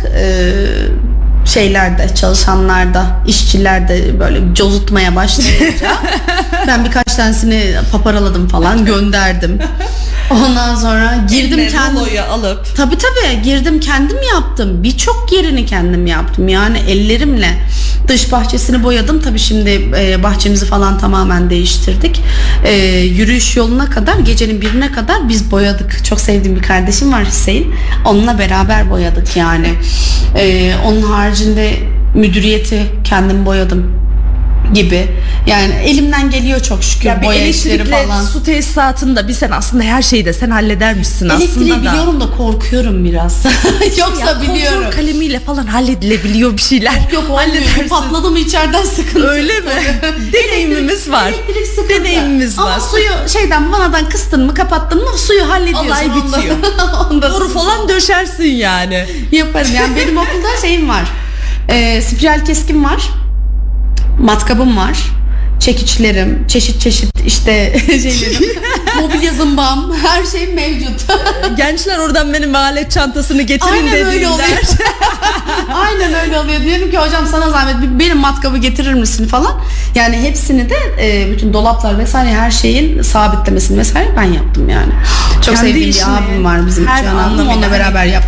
şeylerde, çalışanlarda, işçilerde böyle cozutmaya başlayınca ben birkaç tanesini paparaladım falan, gönderdim. Ondan sonra girdim kendim alıp. Tabii girdim, kendim yaptım. Birçok yerini kendim yaptım. Yani ellerimle dış bahçesini boyadım. Tabii şimdi bahçemizi falan tamamen değiştirdik. Yürüyüş yoluna kadar, gecenin 1'ine kadar biz boyadık. Çok sevdiğim bir kardeşim var, Hüseyin. Onunla beraber boyadık yani. Onun haricinde müdüriyeti kendim boyadım gibi. Yani elimden geliyor çok şükür, ya boya işleri falan. Su tesisatında bir sen aslında her şeyi de sen halledermişsin aslında. Elektriği biliyorum da korkuyorum biraz. Yoksa ya, biliyorum. Kontrol kalemiyle falan halledilebiliyor bir şeyler. Yok olmuyor. Patladı mı içeriden sıkıntı. Öyle mi? Deneyimimiz var. Elektrik sıkıntı. Deneyimimiz var. Ama suyu vanadan kıstın mı, kapattın mı suyu hallediyorsun. Olay bitiyor. Boru falan döşersin yani. Yaparım. Yani benim okulda şeyim var. Spiral keskim var. Matkabım var. Çekiçlerim, çeşit işte şeylerim, mobilya zımbam, her şey mevcut. Gençler oradan benim alet çantasını getirin Aynen dediğimler. öyle oluyor. Aynen öyle oluyor. Diyorum ki hocam sana zahmet benim matkabı getirir misin falan. Yani hepsini de bütün dolaplar vesaire her şeyin sabitlemesini vesaire ben yaptım yani. Çok Kendi sevdiğim bir abim var bizim. Onunla beraber yaptık.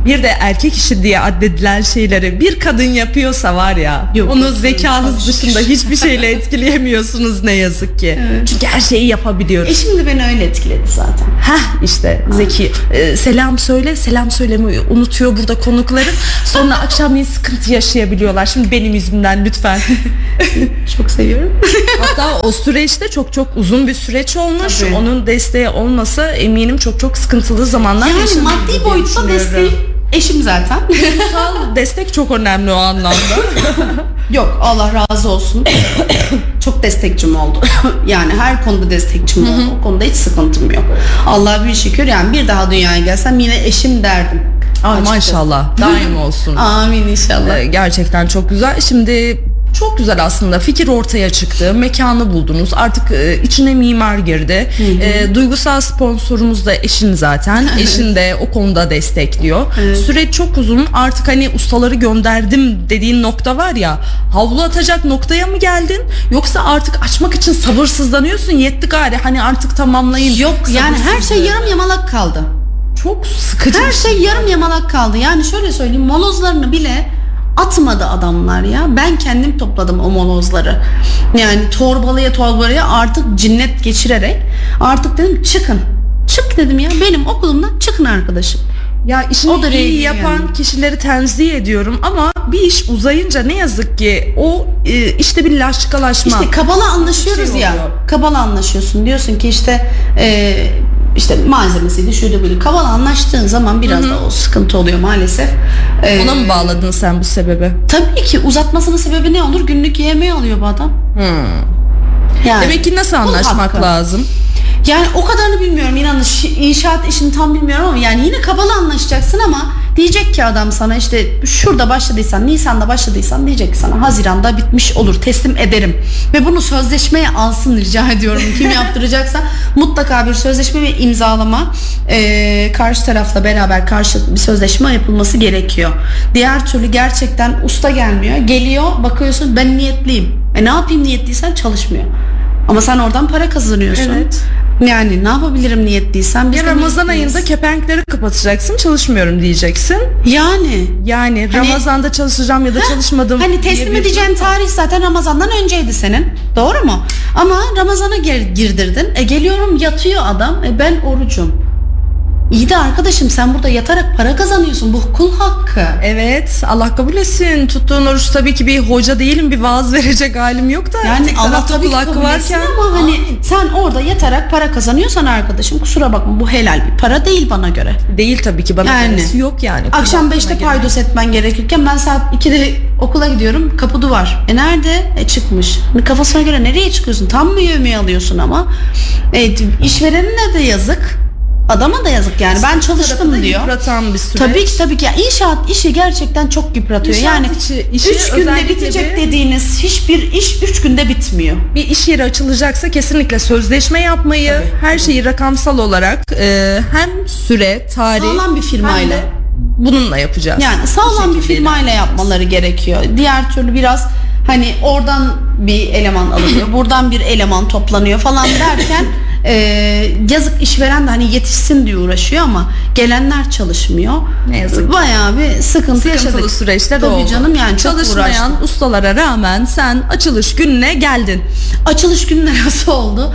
Bir de erkek işi diye addedilen şeyleri bir kadın yapıyorsa var ya, Yok, onu yok, zekanız yok. dışında hiçbir şeyle etkileyemiyorsunuz ne yazık ki. Evet. Çünkü her şeyi yapabiliyoruz. Şimdi beni öyle etkiledi zaten. İşte zeki. Selam söyle, selam söylemeyi unutuyor burada konukların. Sonra akşamleyin sıkıntı yaşayabiliyorlar. Şimdi benim yüzümden lütfen. Çok seviyorum. Hatta o süreçte çok çok uzun bir süreç olmuş. Tabii. Onun desteği olmasa eminim çok çok sıkıntılı zamanlar Yani yaşanırdı maddi diye boyutta düşünüyorum. desteği eşim zaten. Duygusal destek çok önemli o anlamda. Yok, Allah razı olsun. Çok destekçim oldu. Yani her konuda destekçim oldu. O konuda hiç sıkıntım yok. Allah'a bir şükür, yani bir daha dünyaya gelsem yine eşim derdim. Ay Açıkçası. maşallah daim olsun. Amin inşallah. Gerçekten çok güzel. Şimdi çok güzel aslında, fikir ortaya çıktı, mekanı buldunuz, artık içine mimar girdi. Duygusal sponsorumuz da eşin zaten. Eşin de o konuda destekliyor. Süreç çok uzun, artık hani ustaları gönderdim dediğin nokta var ya, havlu atacak noktaya mı geldin, yoksa artık açmak için sabırsızlanıyorsun, yetti gari hani artık tamamlayın. Yok yani her şey yarım yamalak kaldı. Çok sıkıcı. Her şey yarım yamalak kaldı. Yani şöyle söyleyeyim, molozlarını bile atmadı adamlar ya. Ben kendim topladım o molozları. Yani torbalıya artık cinnet geçirerek artık dedim çıkın. Çık dedim ya, benim okulumdan çıkın arkadaşım. Ya işini O da iyi renkli yapan yani. kişileri tenzih ediyorum ama bir iş uzayınca ne yazık ki o işte bir laşkalaşma. İşte kabala anlaşıyoruz şey ya. oluyor. Kabala anlaşıyorsun. Diyorsun ki işte malzemesiydi, şuydu buydu. Kabala anlaştığın zaman biraz da o sıkıntı oluyor maalesef. Ona mı bağladın sen bu sebebe? Tabii ki uzatmasının sebebi ne olur? Günlük yemeği alıyor bu adam. Yani, Demek ki nasıl bunun anlaşmak hakkı. lazım? Yani o kadarını bilmiyorum, inanın inşaat işini tam bilmiyorum ama yani yine kabalı anlaşacaksın ama diyecek ki adam sana, işte şurada başladıysan, Nisan'da başladıysan, diyecek ki sana Haziran'da bitmiş olur, teslim ederim. Ve bunu sözleşmeye alsın, rica ediyorum. Kim yaptıracaksa mutlaka bir sözleşme ve imzalama, karşı tarafla beraber karşılıklı bir sözleşme yapılması gerekiyor. Diğer türlü gerçekten usta gelmiyor. Geliyor, bakıyorsun ben niyetliyim. Ne yapayım, niyetliysen çalışmıyor. Ama sen oradan para kazanıyorsun. Evet. Yani ne yapabilirim niyetliysen? Biz Ya de Ramazan niyetliyiz. ayında kepenkleri kapatacaksın, çalışmıyorum diyeceksin. Yani Yani Hani- Ramazan'da çalışacağım ya da çalışmadım. hani teslim diye bir- edeceğin tarih zaten Ramazan'dan önceydi senin. Doğru mu? Ama Ramazan'a girdirdin. Geliyorum, yatıyor adam. Ben orucum. İyi de arkadaşım, sen burada yatarak para kazanıyorsun. Bu kul hakkı. Evet, Allah kabul etsin. Tuttuğun oruç, tabii ki bir hoca değilim, bir vaaz verecek halim yok da. Yani tek Allah tarafta tabii ki kul hakkı kabul etsin ama hani sen orada yatarak para kazanıyorsan arkadaşım, kusura bakma, bu helal bir para değil bana göre. değil tabii ki, bana Yani. yani. Yok yani. Akşam Kul 5'te hakkına paydos etmen gerekirken ben saat 2'de okula gidiyorum, kapı duvar. Nerede? Çıkmış. Kafasına göre nereye çıkıyorsun? Tam mı yövmeyi alıyorsun ama? İşverenine de yazık. Adama da yazık yani. Ben tarafı çalıştım da diyor. yıpratan bir süreç. Tabii ki. Ya, İnşaat işi gerçekten çok yıpratıyor. İnşaat Yani işi 3 günde özellikle bitecek dediğiniz hiçbir iş 3 günde bitmiyor. bir iş yeri açılacaksa kesinlikle sözleşme yapmayı, her şeyi rakamsal olarak hem süre, tarih, Sağlam bir firmayla. hem de bununla yapacağız. Yani sağlam bir şekilde firmayla yapmaları gerekiyor. Diğer türlü biraz hani oradan bir eleman alınıyor, buradan bir eleman toplanıyor falan derken yazık, işveren de hani yetişsin diye uğraşıyor ama gelenler çalışmıyor. Ne yazık ki. Bayağı bir sıkıntı yaşadık. Sıkıntılı süreçler Tabii oldu. canım, yani çok Çalışmayan uğraştım. ustalara rağmen sen açılış gününe geldin. Açılış günü nasıl oldu?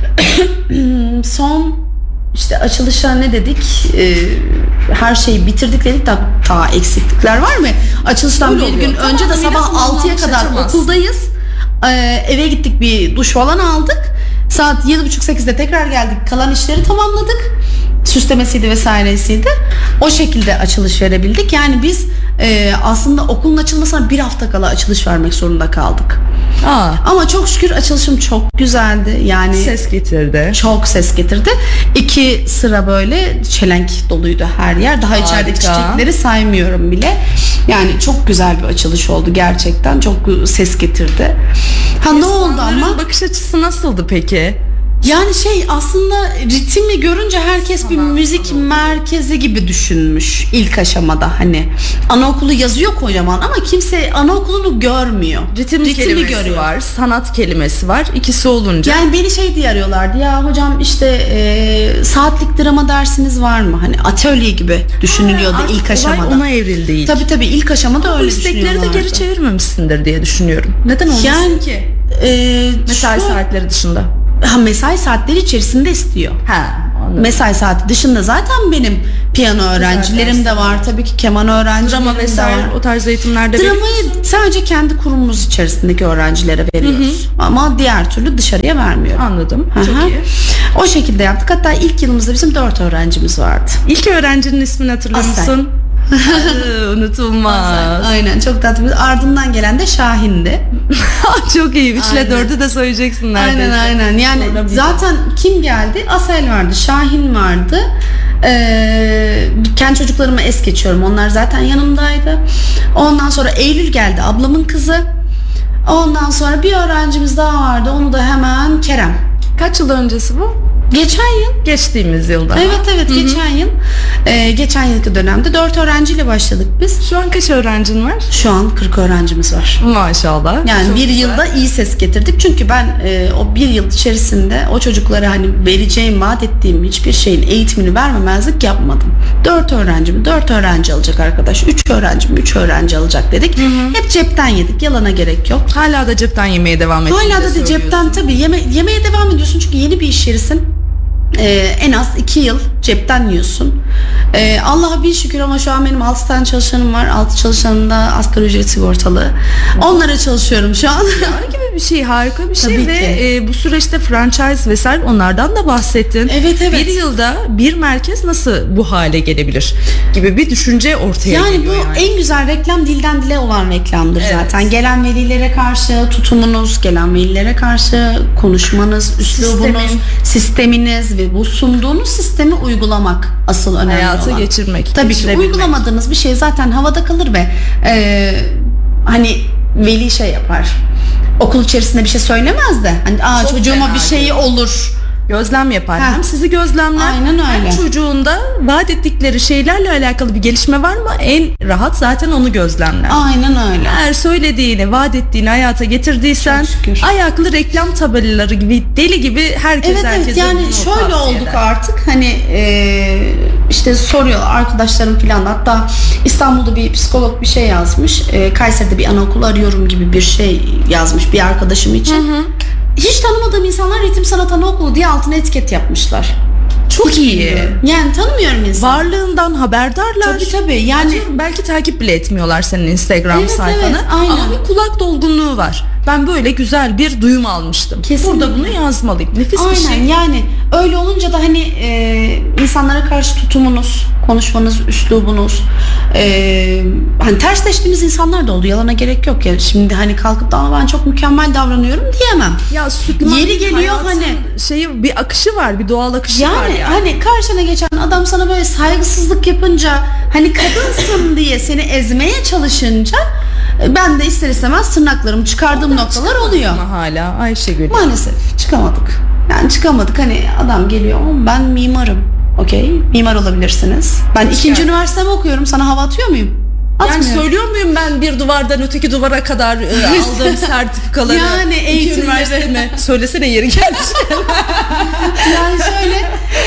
Son işte açılışa ne dedik? Her şeyi bitirdik dedik de ta eksiklikler var mı? Açılıştan Öyle bir oluyor. gün önce de Tamamıyla sabah 6'ya tamamlanmış kadar açılmaz. okuldayız. Eve gittik, bir duş falan aldık. Saat 7.30-8'de tekrar geldik. Kalan işleri tamamladık. Süslemesiydi vesairesiydi. O şekilde açılış verebildik. Yani biz aslında okulun açılmasına bir hafta kala açılış vermek zorunda kaldık. Ama çok şükür açılışım çok güzeldi. Yani Ses getirdi. çok ses getirdi. 2 sıra böyle çelenk doluydu her yer. Daha içerideki Harika. çiçekleri saymıyorum bile. Yani çok güzel bir açılış oldu gerçekten. Çok ses getirdi. Ne oldu ama? İnsanların bakış açısı nasıldı peki? Yani aslında ritmi görünce herkes bir müzik merkezi gibi düşünmüş ilk aşamada. Hani anaokulu yazıyor kocaman ama kimse anaokulunu görmüyor. Ritmi kelimesi görüyor. Var, sanat kelimesi var. İkisi olunca. Yani beni diye arıyorlardı. Ya hocam saatlik drama dersiniz var mı? Hani atölye gibi düşünülüyordu ilk aşamada. Ona evrildi ilk. Tabii ilk aşamada öyle düşünüyorlardı. Bu istekleri de geri çevirmemişsindir diye düşünüyorum. Neden olmasın ki? Mesai saatleri dışında. Mesai saatleri içerisinde istiyor. Anladım. Mesai saati dışında zaten benim piyano öğrencilerim de var. Tabii ki keman öğrencilerim drama vesaire de var. O tarz eğitimlerde dramayı sadece kendi kurumumuz içerisindeki öğrencilere veriyoruz. Ama diğer türlü dışarıya vermiyorum. Anladım. Çok iyi. O şekilde yaptık. Hatta ilk yılımızda bizim 4 öğrencimiz vardı. İlk öğrencinin ismini hatırlıyor musun? Unutulmaz. Aynen, çok tatlı. Ardından gelen de Şahin'di. Çok iyi. 3 ile 4'ü de söyleyeceksin neredeyse. Aynen. Yani zaten kim geldi? Asel vardı, Şahin vardı. Kendi çocuklarıma es geçiyorum. Onlar zaten yanımdaydı. Ondan sonra Eylül geldi, ablamın kızı. Ondan sonra bir öğrencimiz daha vardı. Onu da hemen Kerem. Kaç yıl öncesi bu? Geçen yıl. Geçtiğimiz yılda. Evet geçen yıl. Geçen yılki dönemde 4 öğrenciyle başladık biz. Şu an kaç öğrencin var? Şu an 40 öğrencimiz var. Maşallah. Yani çok bir güzel. Yılda iyi ses getirdik. Çünkü ben o bir yıl içerisinde o çocuklara hani vereceğim, vaat ettiğim hiçbir şeyin eğitimini vermemezlik yapmadım. 4 öğrenci alacak arkadaş. 3 öğrenci alacak dedik. Hep cepten yedik. Yalana gerek yok. Hala da cepten yemeye devam ediyorsun. Hala da cepten tabii yemeye devam ediyorsun. Çünkü yeni bir iş yerisin. En az 2 yıl cepten yiyorsun. Allah'a bir şükür ama şu an benim 6 tane çalışanım var. 6 çalışanım da asgari ücret sigortalı. Onlara çalışıyorum şu an. Yani gibi bir şey, harika bir şey. Ve bu süreçte franchise vesaire onlardan da bahsettin. Evet. Bir yılda bir merkez nasıl bu hale gelebilir gibi bir düşünce ortaya geliyor. Yani bu en güzel reklam dilden dile olan reklamdır zaten. Gelen velilere karşı tutumunuz, gelen velilere karşı konuşmanız, üslubunuz, sisteminiz ve bu sunduğunuz sistemi uygulamak asıl önemli hayata olan. geçirmek. Tabii ki uygulamadığınız bir şey zaten havada kalır ve hani veli yapar. Okul içerisinde bir şey söylemez de hani çocuğuma bir şey olur. Gözlem yapar. Hem sizi gözlemler. Aynen öyle. Hem çocuğunda vaat ettikleri şeylerle alakalı bir gelişme var mı? En rahat zaten onu gözlemler. Aynen öyle. Eğer söylediğini, vaat ettiğini hayata getirdiysen ayaklı reklam tabelaları gibi deli gibi herkese yani şöyle olduk artık hani soruyor arkadaşlarım falan, hatta İstanbul'da bir psikolog bir şey yazmış, Kayseri'de bir anaokulu arıyorum gibi bir şey yazmış bir arkadaşım için. Hiç tanımadığım insanlar ritim sanat anaokulu diye altına etiket yapmışlar. Çok iyi. Yani tanımıyorum insan. Varlığından haberdarlar. Tabii. Yani belki takip bile etmiyorlar senin Instagram sayfanı. Aynen. Ama bir kulak dolgunluğu var. Ben böyle güzel bir duyum almıştım. Kesinlikle. Burada bunu yazmalıyım. Nefis bir şey. Aynen, yani öyle olunca da hani insanlara karşı tutumunuz, konuşmanız, üslubunuz, hani tersleştiğimiz insanlar da oldu. Yalana gerek yok yani. Şimdi hani kalkıp da ben çok mükemmel davranıyorum diyemem. Ya yeri geliyor hani bir akışı var, bir doğal akışı var yani. Hani karşına geçen adam sana böyle saygısızlık yapınca, hani kadınsın diye seni ezmeye çalışınca ben de ister istemez tırnaklarımı çıkardığım noktalar oluyor. Ama hala Ayşegül. Maalesef çıkamadık. Yani çıkamadık. Hani adam geliyor, ben mimarım. Okey, mimar olabilirsiniz. Ben ikinci üniversitemi okuyorum. Sana hava atıyor muyum? Yani söylüyor muyum ben bir duvardan öteki duvara kadar aldığım sertifikaları? Yani eğitimlerimi. Söylesene yeri geldi. Yani şöyle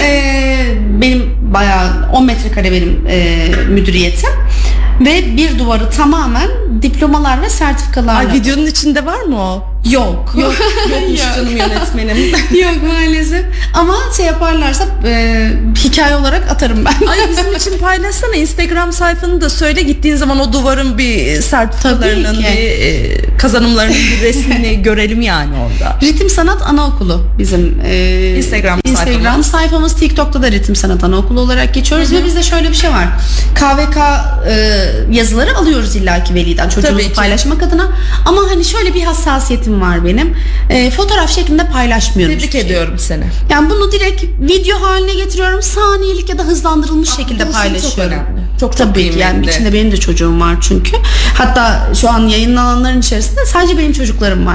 benim bayağı 10 metrekare benim müdüriyetim. Ve bir duvarı tamamen diplomalar ve sertifikalarla. Videonun içinde var mı o? Yok. Yokmuş canım yönetmenim. Yok maalesef. Ama yaparlarsa hikaye olarak atarım ben. Ay bizim için paylaşsana, Instagram sayfanı da söyle, gittiğin zaman o duvarın bir sertifikalarının, bir kazanımlarının bir resmini görelim yani orada. Ritim Sanat Anaokulu bizim Instagram sayfamız. TikTok'ta da Ritim Sanat Anaokulu olarak geçiyoruz. Ve bizde şöyle bir şey var. KVK yazıları alıyoruz illaki veliden çocuğumuzu paylaşmak adına. Ama hani şöyle bir hassasiyetim var benim. Fotoğraf şeklinde paylaşmıyorum. Tebrik ediyorum seni. Yani bunu direkt video haline getiriyorum. Saniyelik ya da hızlandırılmış şekilde paylaşıyorum. Çok tabii ki yani içinde benim de çocuğum var çünkü. Hatta şu an yayınlananların içerisinde sadece benim çocuklarım var.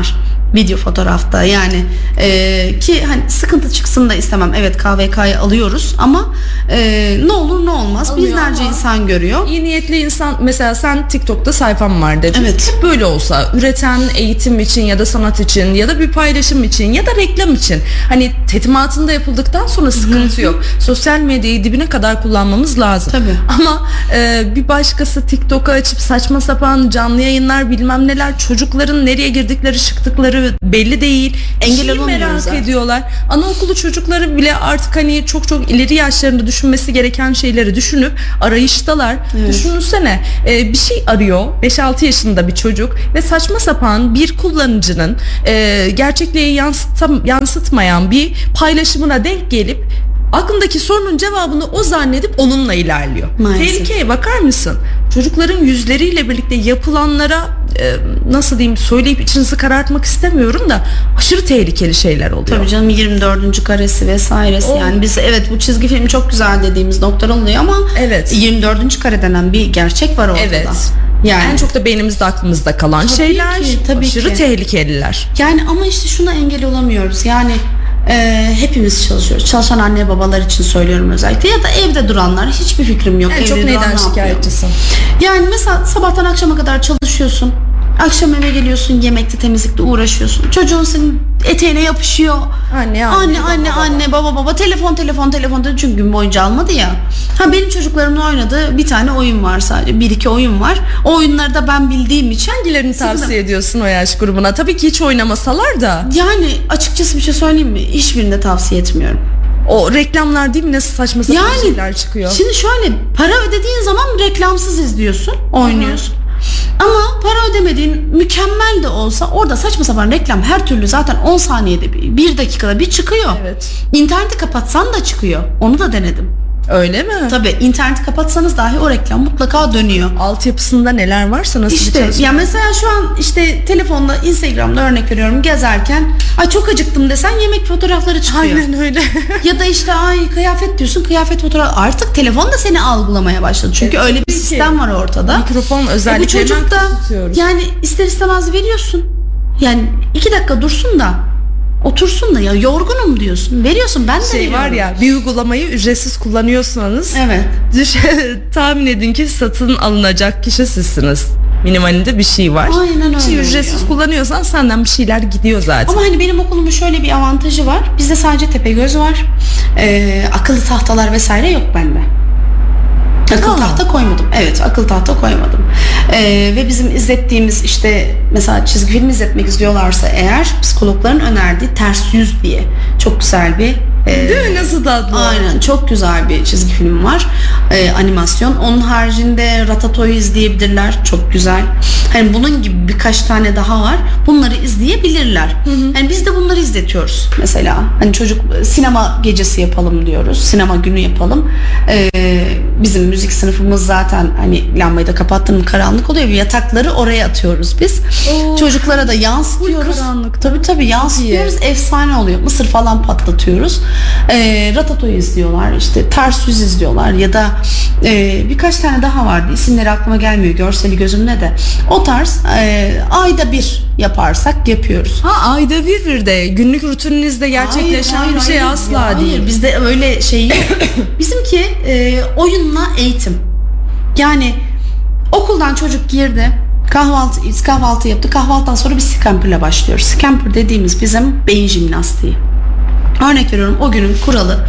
video fotoğrafta yani ki hani sıkıntı çıksın da istemem. Evet, KVK'yı alıyoruz ama ne olur ne olmaz Alıyor binlerce ama insan görüyor. İyi niyetli insan, mesela sen TikTok'ta sayfam var dedin. Evet. Hep böyle olsa, üreten eğitim için ya da sanat için ya da bir paylaşım için ya da reklam için, hani tetimatında yapıldıktan sonra sıkıntı yok. Sosyal medyayı dibine kadar kullanmamız lazım. Tabii. Ama bir başkası TikTok'u açıp saçma sapan canlı yayınlar bilmem neler, çocukların nereye girdikleri çıktıkları belli değil. Engel olamıyoruz merak zaten. ediyorlar. Anaokulu çocukları bile artık hani çok çok ileri yaşlarında düşünmesi gereken şeyleri düşünüp arayıştalar. Evet. Düşünsene, bir şey arıyor 5-6 yaşında bir çocuk ve saçma sapan bir kullanıcının gerçekliği yansıtmayan bir paylaşımına denk gelip aklındaki sorunun cevabını o zannedip onunla ilerliyor. Maalesef. Tehlikeye bakar mısın? Çocukların yüzleriyle birlikte yapılanlara nasıl diyeyim, söyleyip içinizi karartmak istemiyorum da aşırı tehlikeli şeyler oluyor. Tabii canım, 24. karesi vesairesi. Yani biz evet bu çizgi film çok güzel dediğimiz noktalar oluyor ama Evet. 24. kare denen bir gerçek var ortada. Evet. Yani En çok da beynimizde aklımızda kalan Tabii şeyler ki, tabii aşırı ki. tehlikeliler. Yani ama işte şuna engel olamıyoruz. Yani hepimiz çalışıyoruz. Çalışan anne babalar için söylüyorum özellikle. Ya da evde duranlar, hiçbir fikrim yok. En çok Evde duran neyden ne yapıyor? şikayetçisin? Yani mesela sabahtan akşama kadar çalışıyorsun. Akşam eve geliyorsun, yemekte temizlikte uğraşıyorsun. Çocuğun senin eteğine yapışıyor. Anne baba telefon çünkü gün boyunca almadı ya. Ha, benim çocuklarımla oynadığı bir tane oyun var sadece. 1-2 oyun var. O oyunları da ben bildiğim için Hangilerini tavsiye ediyorsun o yaş grubuna? Tabii ki hiç oynamasalar da. yani açıkçası bir şey söyleyeyim mi? Hiçbirini de tavsiye etmiyorum. O reklamlar değil mi, nasıl saçma sapan Yani şeyler çıkıyor. şimdi şöyle, para ödediğin zaman reklamsız izliyorsun, oynuyorsun. Ama para ödemediğin mükemmel de olsa orada saçma sapan reklam her türlü zaten 10 saniyede bir dakikada bir çıkıyor. Evet. İnterneti kapatsan da çıkıyor. Onu da denedim. Öyle mi? Tabii interneti kapatsanız dahi o reklam mutlaka dönüyor. Altyapısında neler varsa nasıl bir İşte çalışma? ya mesela şu an işte telefonda, Instagram'da örnek veriyorum, gezerken ay çok acıktım desen yemek fotoğrafları çıkıyor. Aynen öyle. Ya da işte ay kıyafet diyorsun, kıyafet fotoğrafı. Artık telefon da seni algılamaya başladı. Çünkü öyle bir tabii ki. sistem var ortada. Mikrofon Bu özelliklerinden çocuk da kısıtıyoruz. yani ister istemez veriyorsun. Yani 2 dakika dursun da otursun da, ya yorgunum diyorsun. Veriyorsun, ben de Şey veriyorum. var ya, bir uygulamayı ücretsiz kullanıyorsanız Evet. tahmin edin ki satın alınacak kişi sizsiniz. Minimalinde bir şey var. Aynen öyle Bir şey ücretsiz oluyor. kullanıyorsan senden bir şeyler gidiyor zaten. Ama hani benim okulumun şöyle bir avantajı var. Bizde sadece Tepegöz var. Akıllı tahtalar vesaire yok bende. Akıl tahta koymadım. Evet, akıl tahta koymadım. Ve bizim izlettiğimiz işte mesela çizgi film izletmek istiyorlarsa eğer, psikologların önerdiği Ters Yüz diye çok güzel bir Değil mi? Nasıl tatlı? aynen, çok güzel bir çizgi film var. Animasyon. Onun haricinde Ratatouille izleyebilirler. Çok güzel. Hani bunun gibi birkaç tane daha var. Bunları izleyebilirler. Yani biz de bunları izletiyoruz mesela. Hani çocuk sinema gecesi yapalım diyoruz. Sinema günü yapalım. Bizim müzik sınıfımız zaten hani lambayı da kapattın mı karanlık oluyor. Yatakları oraya atıyoruz biz. Çocuklara da yansıtıyoruz. karanlık. Tabii yansıtıyoruz. Efsane oluyor. Mısır falan patlatıyoruz. Ratatouille izliyorlar. İşte Ters Yüz izliyorlar. Ya da birkaç tane daha vardı. İsimleri aklıma gelmiyor. Görseli gözümde de. O tarz ayda bir yaparsak yapıyoruz. Ha, ayda bir de günlük rutinинizde gerçekleşen Hayır, bir şey hayır, asla hayır. değil. Bizde öyle şey yok. Bizimki oyunla eğitim. Yani okuldan çocuk girdi. Kahvaltı yaptı. Kahvaltıdan sonra bir scamper'la başlıyoruz. Scamper dediğimiz bizim beyin jimnastiği. Örnek veriyorum, o günün kuralı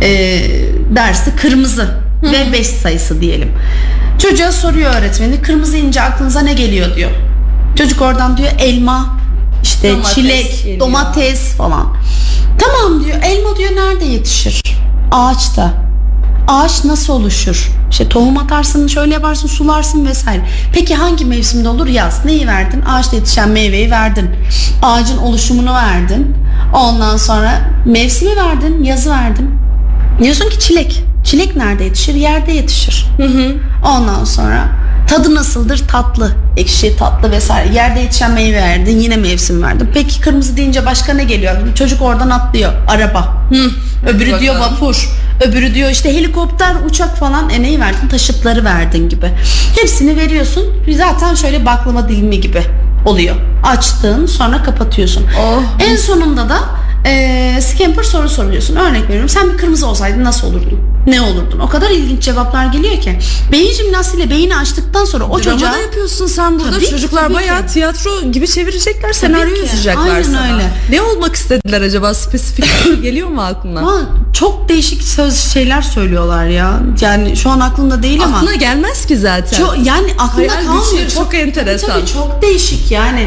dersi kırmızı ve 5 sayısı diyelim. Çocuğa soruyor öğretmeni, kırmızı ince aklınıza ne geliyor diyor. Çocuk oradan diyor elma, işte Domates çilek, geliyor. domates falan. Tamam diyor, elma diyor nerede yetişir? Ağaçta. Ağaç nasıl oluşur? İşte tohum atarsın, şöyle yaparsın, sularsın vesaire. Peki hangi mevsimde olur? Yaz. Neyi verdin? Ağaçta yetişen meyveyi verdin. Ağacın oluşumunu verdin. Ondan sonra mevsimi verdin, yazı verdin. Diyorsun ki çilek. Çilek nerede yetişir? Yerde yetişir. Ondan sonra tadı nasıldır? Tatlı, ekşi, tatlı vesaire. Yerde yetişen meyve verdin, yine mevsim verdin. Peki kırmızı deyince başka ne geliyor? Çocuk oradan atlıyor. Araba. Öbürü diyor vapur. Öbürü diyor işte helikopter, uçak falan. Neyi verdin? Taşıtları verdin gibi. Hepsini veriyorsun. Zaten şöyle baklava dilimi gibi. oluyor. Açtın, sonra kapatıyorsun. En sonunda da Scamper soru soruyorsun. Örnek veriyorum, sen bir kırmızı olsaydın nasıl olurdun? Ne olurdun? O kadar ilginç cevaplar geliyor ki. Beyin jimnastiğiyle beyni açtıktan sonra o çocuğa... Drama da yapıyorsun sen burada. Tabii Çocuklar ki, bayağı tiyatro gibi çevirecekler. Senaryo ki. yazacaklar Aynen sana. öyle. Ne olmak istediler acaba? Spesifik geliyor mu aklına? Ama çok değişik şeyler söylüyorlar ya. Yani şu an aklımda değil ama. Aklına gelmez ki zaten. Yani aklımda Hayal kalmıyor. güçleri çok enteresan. Tabii çok değişik yani.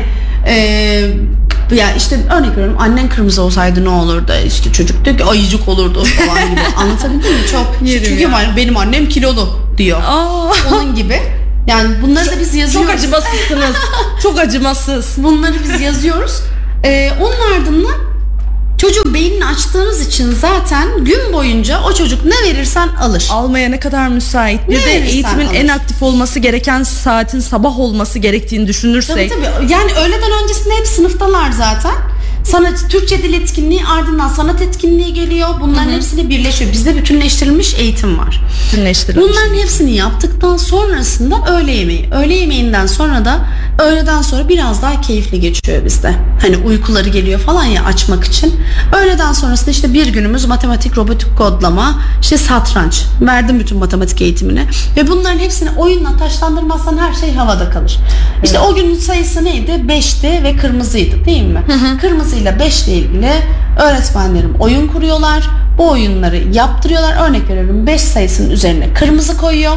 Ya işte örnek veriyorum, annen kırmızı olsaydı ne olurdu? İşte çocuk diyor ki ayıcık olurdu falan gibi. Anlatabildim mi? Çok. Çünkü benim annem kilolu diyor. Onun gibi. Yani bunları da biz yazıyoruz. Çok acımasızsınız. Çok acımasız. Bunları biz yazıyoruz. Onun ardından çocuğun beynini açtığınız için zaten gün boyunca o çocuk ne verirsen alır. Almaya ne kadar müsait. Bir de eğitimin en aktif olması gereken saatin sabah olması gerektiğini düşünürsek. Tabii. Yani öğleden öncesinde hep sınıftalar zaten. Türkçe dil etkinliği, ardından sanat etkinliği geliyor. Bunların hepsini birleşiyor. Bizde bütünleştirilmiş eğitim var. Bunların hepsini yaptıktan sonrasında öğle yemeği. Öğle yemeğinden sonra da öğleden sonra biraz daha keyifli geçiyor bizde. Hani uykuları geliyor falan ya açmak için. Öğleden sonrasında işte bir günümüz matematik, robotik kodlama, işte satranç. Verdim bütün matematik eğitimini. Ve bunların hepsini oyunla taşlandırmazsan her şey havada kalır. İşte o günün sayısı neydi? 5'ti ve kırmızıydı değil mi? Kırmızı ile 5 ile ilgili öğretmenlerim oyun kuruyorlar. Bu oyunları yaptırıyorlar. Örnek veriyorum, 5 sayısının üzerine kırmızı koyuyor.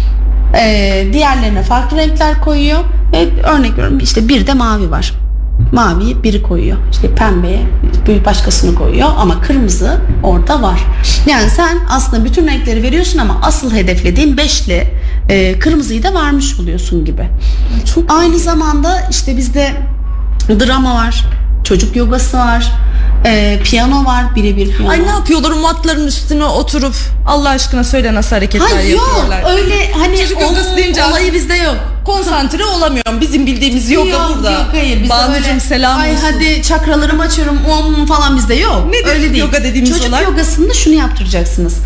Diğerlerine farklı renkler koyuyor. Ve örnek veriyorum, işte bir de mavi var. Maviyi biri koyuyor. İşte pembeye bir başkasını koyuyor ama kırmızı orada var. Yani sen aslında bütün renkleri veriyorsun ama asıl hedeflediğin 5'li kırmızıyı da varmış oluyorsun gibi. Aynı zamanda işte bizde drama var. Çocuk yogası var. Piyano var, birebir piyano. Ay ne yapıyorlar matların üstüne oturup, Allah aşkına söyle nasıl hareketler yapıyorlar. Yok öyle hani çocuk yogası deyince olayı bizde yok. Konsantre olamıyorum. Bizim bildiğimiz yoga burada. Yok hayır. Banucuğum selam olsun. Hadi çakralarımı açıyorum falan bizde yok. Nedir öyle değil. Yoga dediğimiz Çocuk olay? yogasında şunu yaptıracaksınız.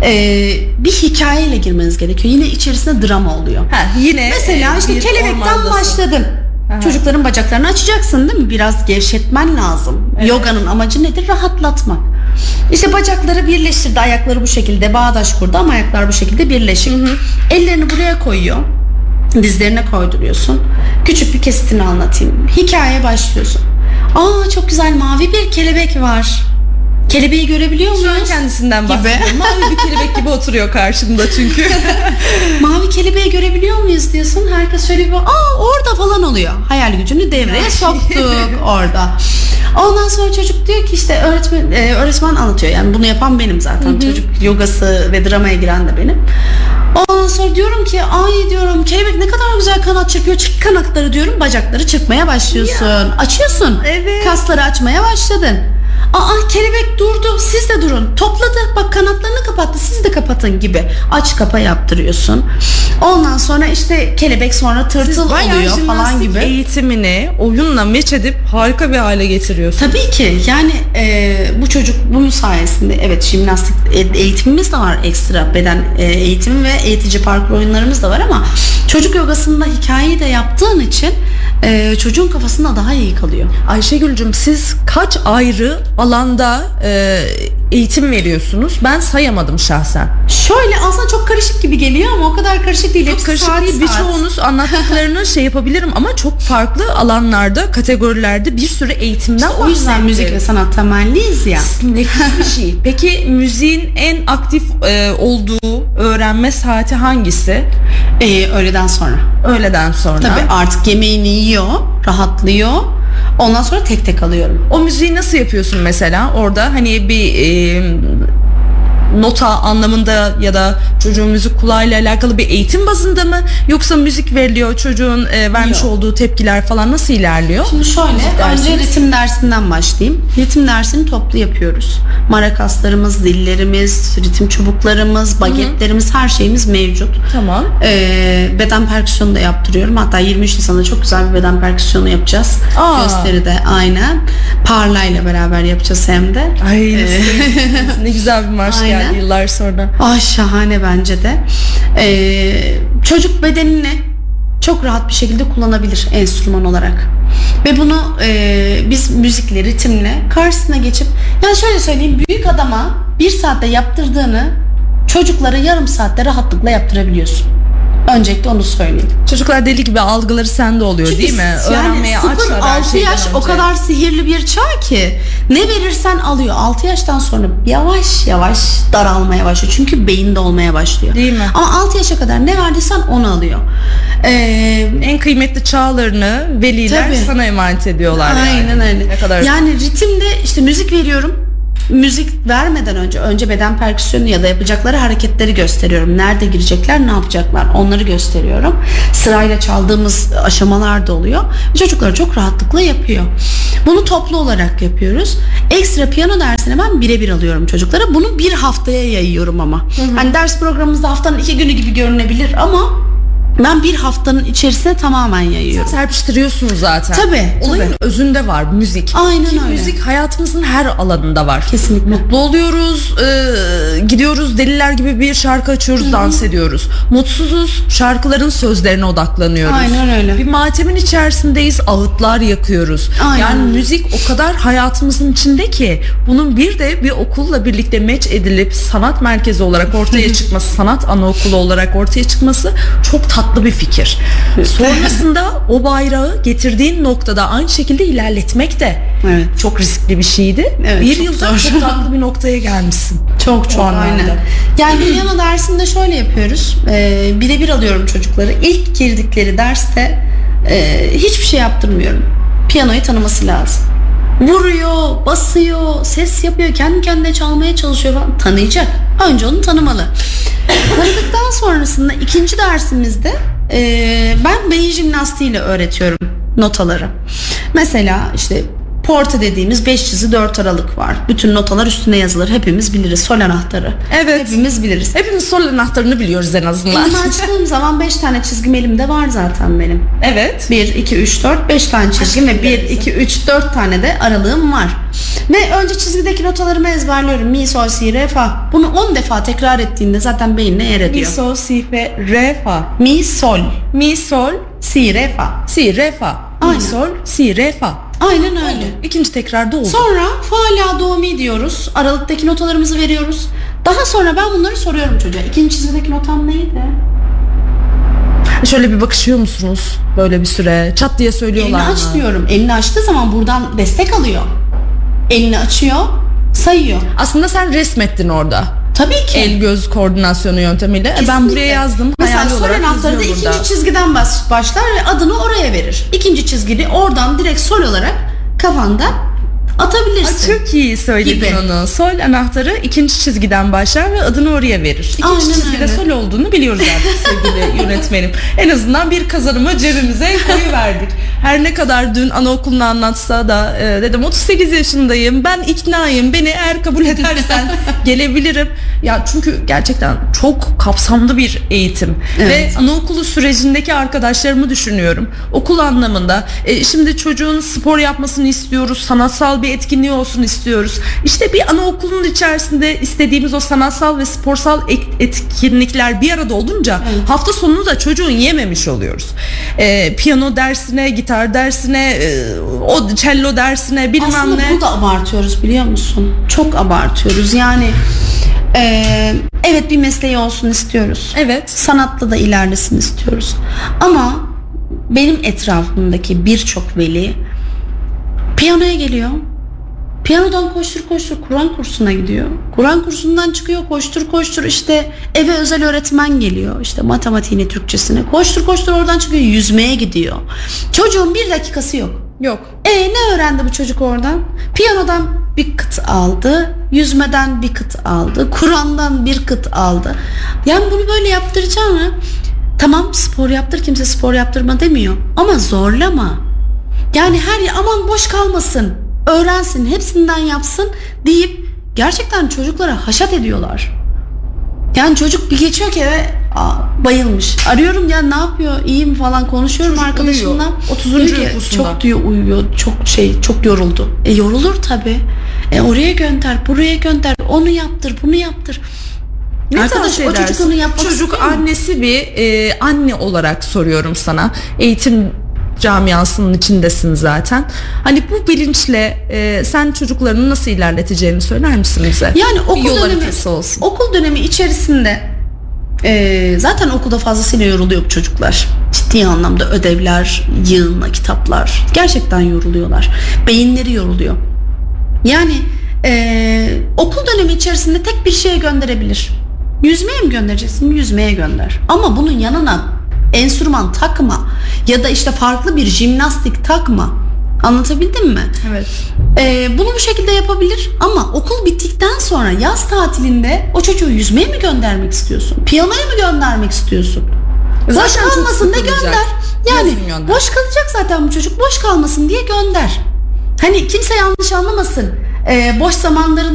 Bir hikayeyle girmeniz gerekiyor. Yine içerisinde drama oluyor. Yine mesela işte kelebekten başladın. Çocukların bacaklarını açacaksın değil mi? Biraz gevşetmen lazım. Evet. Yoga'nın amacı nedir? Rahatlatmak. İşte bacakları birleştirdi. Ayakları bu şekilde bağdaş kurdu ama ayaklar bu şekilde birleşik. Ellerini buraya koyuyor. Dizlerine koyduruyorsun. Küçük bir kesitini anlatayım. Hikayeye başlıyorsun. Çok güzel mavi bir kelebek var. Kelebeği görebiliyor muyuz? Şu an kendisinden bahsediyorum. Mavi bir kelebek gibi oturuyor karşımda çünkü. Mavi kelebeği görebiliyor muyuz diyorsun. Herkes şöyle bir orada falan oluyor. Hayal gücünü devreye soktuk orada. Ondan sonra çocuk diyor ki işte öğretmen anlatıyor. Yani bunu yapan benim zaten. Çocuk yogası ve dramaya giren de benim. Ondan sonra diyorum ki diyorum kelebek ne kadar güzel kanat çırpıyor. Çık kanatları diyorum. Bacakları çırpmaya başlıyorsun. Açıyorsun. Evet. Kasları açmaya başladın. Kelebek durdu, siz de durun. Topladı, bak kanatlarını kapattı, siz de kapatın gibi. Aç kapa yaptırıyorsun. Ondan sonra işte kelebek sonra tırtıl oluyor falan gibi. Eğitimini oyunla meç edip harika bir hale getiriyorsun. Tabii ki yani bu çocuk bunun sayesinde evet jimnastik eğitimimiz de var, ekstra beden eğitimi ve eğitici parkur oyunlarımız da var ama çocuk yogasında hikayeyi de yaptığın için çocuğun kafasında daha iyi kalıyor. Ayşegül'cüm siz kaç ayrı alanda eğitim veriyorsunuz? Ben sayamadım şahsen. Şöyle aslında çok karışık gibi geliyor ama o kadar karışık değil. Çok karışık değil. Birçoğunuz anlattıklarını yapabilirim ama çok farklı alanlarda, kategorilerde bir sürü eğitimden o yüzden müzik ve sanat temelliyiz ya. Nefis bir şey. Peki müziğin en aktif olduğu öğrenme saati hangisi? Öğleden sonra. Öğleden sonra. Tabii artık yemeğini yiyor, rahatlıyor. Ondan sonra tek tek alıyorum. O müziği nasıl yapıyorsun mesela? Orada hani bir nota anlamında ya da çocuğun müzik kulağıyla alakalı bir eğitim bazında mı? Yoksa müzik veriliyor, çocuğun vermiş olduğu tepkiler falan nasıl ilerliyor? Şimdi şöyle, önce ritim dersinden başlayayım. Ritim dersini toplu yapıyoruz. Marakaslarımız, dillerimiz, ritim çubuklarımız, bagetlerimiz, her şeyimiz mevcut. Tamam. Beden perküsyonu da yaptırıyorum. Hatta 23 Nisan'da çok güzel bir beden perküsyonu yapacağız. Gösteride aynen. Parla'yla beraber yapacağız hem de. Ne güzel bir marş geldi yıllar sonra. Şahane bence de. Çocuk bedenini çok rahat bir şekilde kullanabilir enstrüman olarak. Ve bunu biz müzikle, ritimle karşısına geçip, yani şöyle söyleyeyim, büyük adama 1 saatte yaptırdığını çocuklara yarım saatte rahatlıkla yaptırabiliyorsun. Öncelikle onu söyleyeyim. Çocuklar deli gibi algıları sende oluyor değil mi? Öğrenmeye açlar her 6 şeyden yaş önce. o kadar sihirli bir çağ ki ne verirsen alıyor. 6 yaştan sonra yavaş yavaş daralmaya başlıyor. Çünkü beyinde olmaya başlıyor. Değil mi? Ama 6 yaşa kadar ne verdiysen onu alıyor. En kıymetli çağlarını veliler Tabii. sana emanet ediyorlar. Aynen yani. öyle. Ne kadar yani ritimde işte müzik veriyorum. Müzik vermeden önce beden perküsyonu ya da yapacakları hareketleri gösteriyorum. Nerede girecekler, ne yapacaklar, onları gösteriyorum. Sırayla çaldığımız aşamalar da oluyor. Çocuklar çok rahatlıkla yapıyor. Bunu toplu olarak yapıyoruz. Ekstra piyano dersine ben birebir alıyorum çocuklara. Bunu bir haftaya yayıyorum ama. Hani ders programımızda haftanın 2 günü gibi görünebilir ama ben bir haftanın içerisine tamamen yayıyorum. serpiştiriyorsunuz zaten. Tabii. Olayın özünde var müzik. Aynen Ki öyle. müzik hayatımızın her alanında var. Kesinlikle. Mutlu oluyoruz, gidiyoruz deliler gibi bir şarkı açıyoruz, dans ediyoruz. Mutsuzuz, şarkıların sözlerine odaklanıyoruz. Aynen öyle. Bir matemin içerisindeyiz, ağıtlar yakıyoruz. Aynen Yani öyle. müzik o kadar hayatımızın içinde ki bunun bir de bir okulla birlikte meç edilip sanat merkezi olarak ortaya çıkması, sanat anaokulu olarak ortaya çıkması çok tatlı bir fikir. Sonrasında o bayrağı getirdiğin noktada aynı şekilde ilerletmek de Evet. çok riskli bir şeydi. Evet, bir çok yılda zor. çok tatlı bir noktaya gelmişsin. Çok O anlamda. aynen. Yani piyano dersinde şöyle yapıyoruz. Birebir alıyorum çocukları. İlk girdikleri derste hiçbir şey yaptırmıyorum. Piyanoyu tanıması lazım. Vuruyor, basıyor, ses yapıyor, kendi kendine çalmaya çalışıyor falan. Tanıyacak. Önce onu tanımalı. Tanıdıktan sonrasında ikinci dersimizde ben beyin jimnastiğiyle öğretiyorum notaları. Mesela işte porta dediğimiz 5 çizi 4 aralık var. Bütün notalar üstüne yazılır. Hepimiz biliriz. Sol anahtarı. Evet. Hepimiz biliriz. Hepimiz sol anahtarını biliyoruz en azından. Elimi açtığım zaman 5 tane çizgim elimde var zaten benim. Evet. 1, 2, 3, 4, 5 tane çizgim ve 1, 2, 3, 4 tane de aralığım var. Ve önce çizgideki notalarımı ezberliyorum. Mi, sol, si, re, fa. Bunu 10 defa tekrar ettiğinde zaten beynine yer Mi, ediyor. sol, si, fe, re, fa. Mi, sol, Mi, sol, si, re, fa. si, re, fa. Aynen. Mi, sol, si, re, fa. Aynen öyle. İkinci tekrarda oldu. Sonra fa, la, do, mi diyoruz. Aralıktaki notalarımızı veriyoruz. Daha sonra ben bunları soruyorum çocuğa. İkinci çizgideki notam neydi? Şöyle bir bakışıyor musunuz böyle bir süre? Çat diye söylüyorlar Elini mı? aç diyorum. Elini açtığı zaman buradan destek alıyor. Elini açıyor, sayıyor. Aslında sen resmettin orada. Tabii ki. El göz koordinasyonu yöntemiyle. Ben Kesinlikle. buraya yazdım. Mesela Hayali sol olarak anahtarı da yazıyor ikinci burada. çizgiden başlar ve adını oraya verir. İkinci çizgili oradan direkt sol olarak kafanda atabilirsin. Çok iyi söyledin Gibi. onu. Sol anahtarı ikinci çizgiden başlar ve adını oraya verir. İkinci Aynen çizgide öyle. sol olduğunu biliyoruz artık sevgili yönetmenim. En azından bir kazanımı cebimize koyuverdik. Her ne kadar dün anaokulunu anlatsa da dedim 38 yaşındayım, ben iknayım, beni eğer kabul edersen gelebilirim. Ya çünkü gerçekten çok kapsamlı bir eğitim. Evet. Ve anaokulu sürecindeki arkadaşlarımı düşünüyorum. Okul anlamında şimdi çocuğun spor yapmasını istiyoruz, sanatsal bir etkinliği olsun istiyoruz. İşte bir anaokulunun içerisinde istediğimiz o sanatsal ve sporsal etkinlikler bir arada olunca hafta sonunu da çocuğun yememiş oluyoruz. Piyano dersine, gitar dersine, o cello dersine bilmem Aslında ne. bunu da abartıyoruz biliyor musun? Çok abartıyoruz. Yani evet bir mesleği olsun istiyoruz. Evet. Sanatla da ilerlesin istiyoruz. Ama benim etrafımdaki birçok veli piyanoya geliyor. Piyanodan koştur koştur Kur'an kursuna gidiyor. Kur'an kursundan çıkıyor koştur koştur işte eve özel öğretmen geliyor. İşte matematiğini, Türkçesini koştur koştur oradan çıkıyor yüzmeye gidiyor. Çocuğun bir dakikası yok. Yok. Ne öğrendi bu çocuk oradan? Piyanodan bir kıt aldı, yüzmeden bir kıt aldı, Kur'an'dan bir kıt aldı. Yani bunu böyle yaptıracağım mı? Tamam spor yaptır, kimse spor yaptırma demiyor. Ama zorlama. Yani her yer aman boş kalmasın, öğrensin, hepsinden yapsın deyip gerçekten çocuklara haşat ediyorlar. Yani çocuk bir geçiyor ki eve bayılmış. Arıyorum ya ne yapıyor, iyiyim falan konuşuyorum Çocuk arkadaşımla. uyuyor. 30. Diyor ki, uykusunda. çok diyor uyuyor, çok yoruldu. Yorulur tabii. Oraya gönder, buraya gönder, onu yaptır, bunu yaptır. Ne Arkadaş, tavsiye o çocuk edersin? onu yapmak Çocuk istiyor mu? annesi bir anne olarak soruyorum sana. Eğitim camiasının içindesin zaten. Hani bu bilinçle sen çocuklarını nasıl ilerleteceğini söyler misin bize? Yani bir yol haritası olsun. okul dönemi içerisinde zaten okulda fazlasıyla yoruluyor bu çocuklar. Ciddi anlamda ödevler, yığınla kitaplar. Gerçekten yoruluyorlar. Beyinleri yoruluyor. Yani okul dönemi içerisinde tek bir şeye gönderebilir. Yüzmeye mi göndereceksin? Yüzmeye gönder. Ama bunun yanına enstrüman takma ya da işte farklı bir jimnastik takma. Anlatabildim mi? Evet. Bunu bu şekilde yapabilir ama okul bittikten sonra yaz tatilinde o çocuğu yüzmeye mi göndermek istiyorsun? Piyanoya mı göndermek istiyorsun? Zaten boş çok kalmasın da sıkılacak. gönder. Yani Yazın gönder. boş kalacak zaten bu çocuk, boş kalmasın diye gönder. Hani kimse yanlış anlamasın. Boş zamanlarında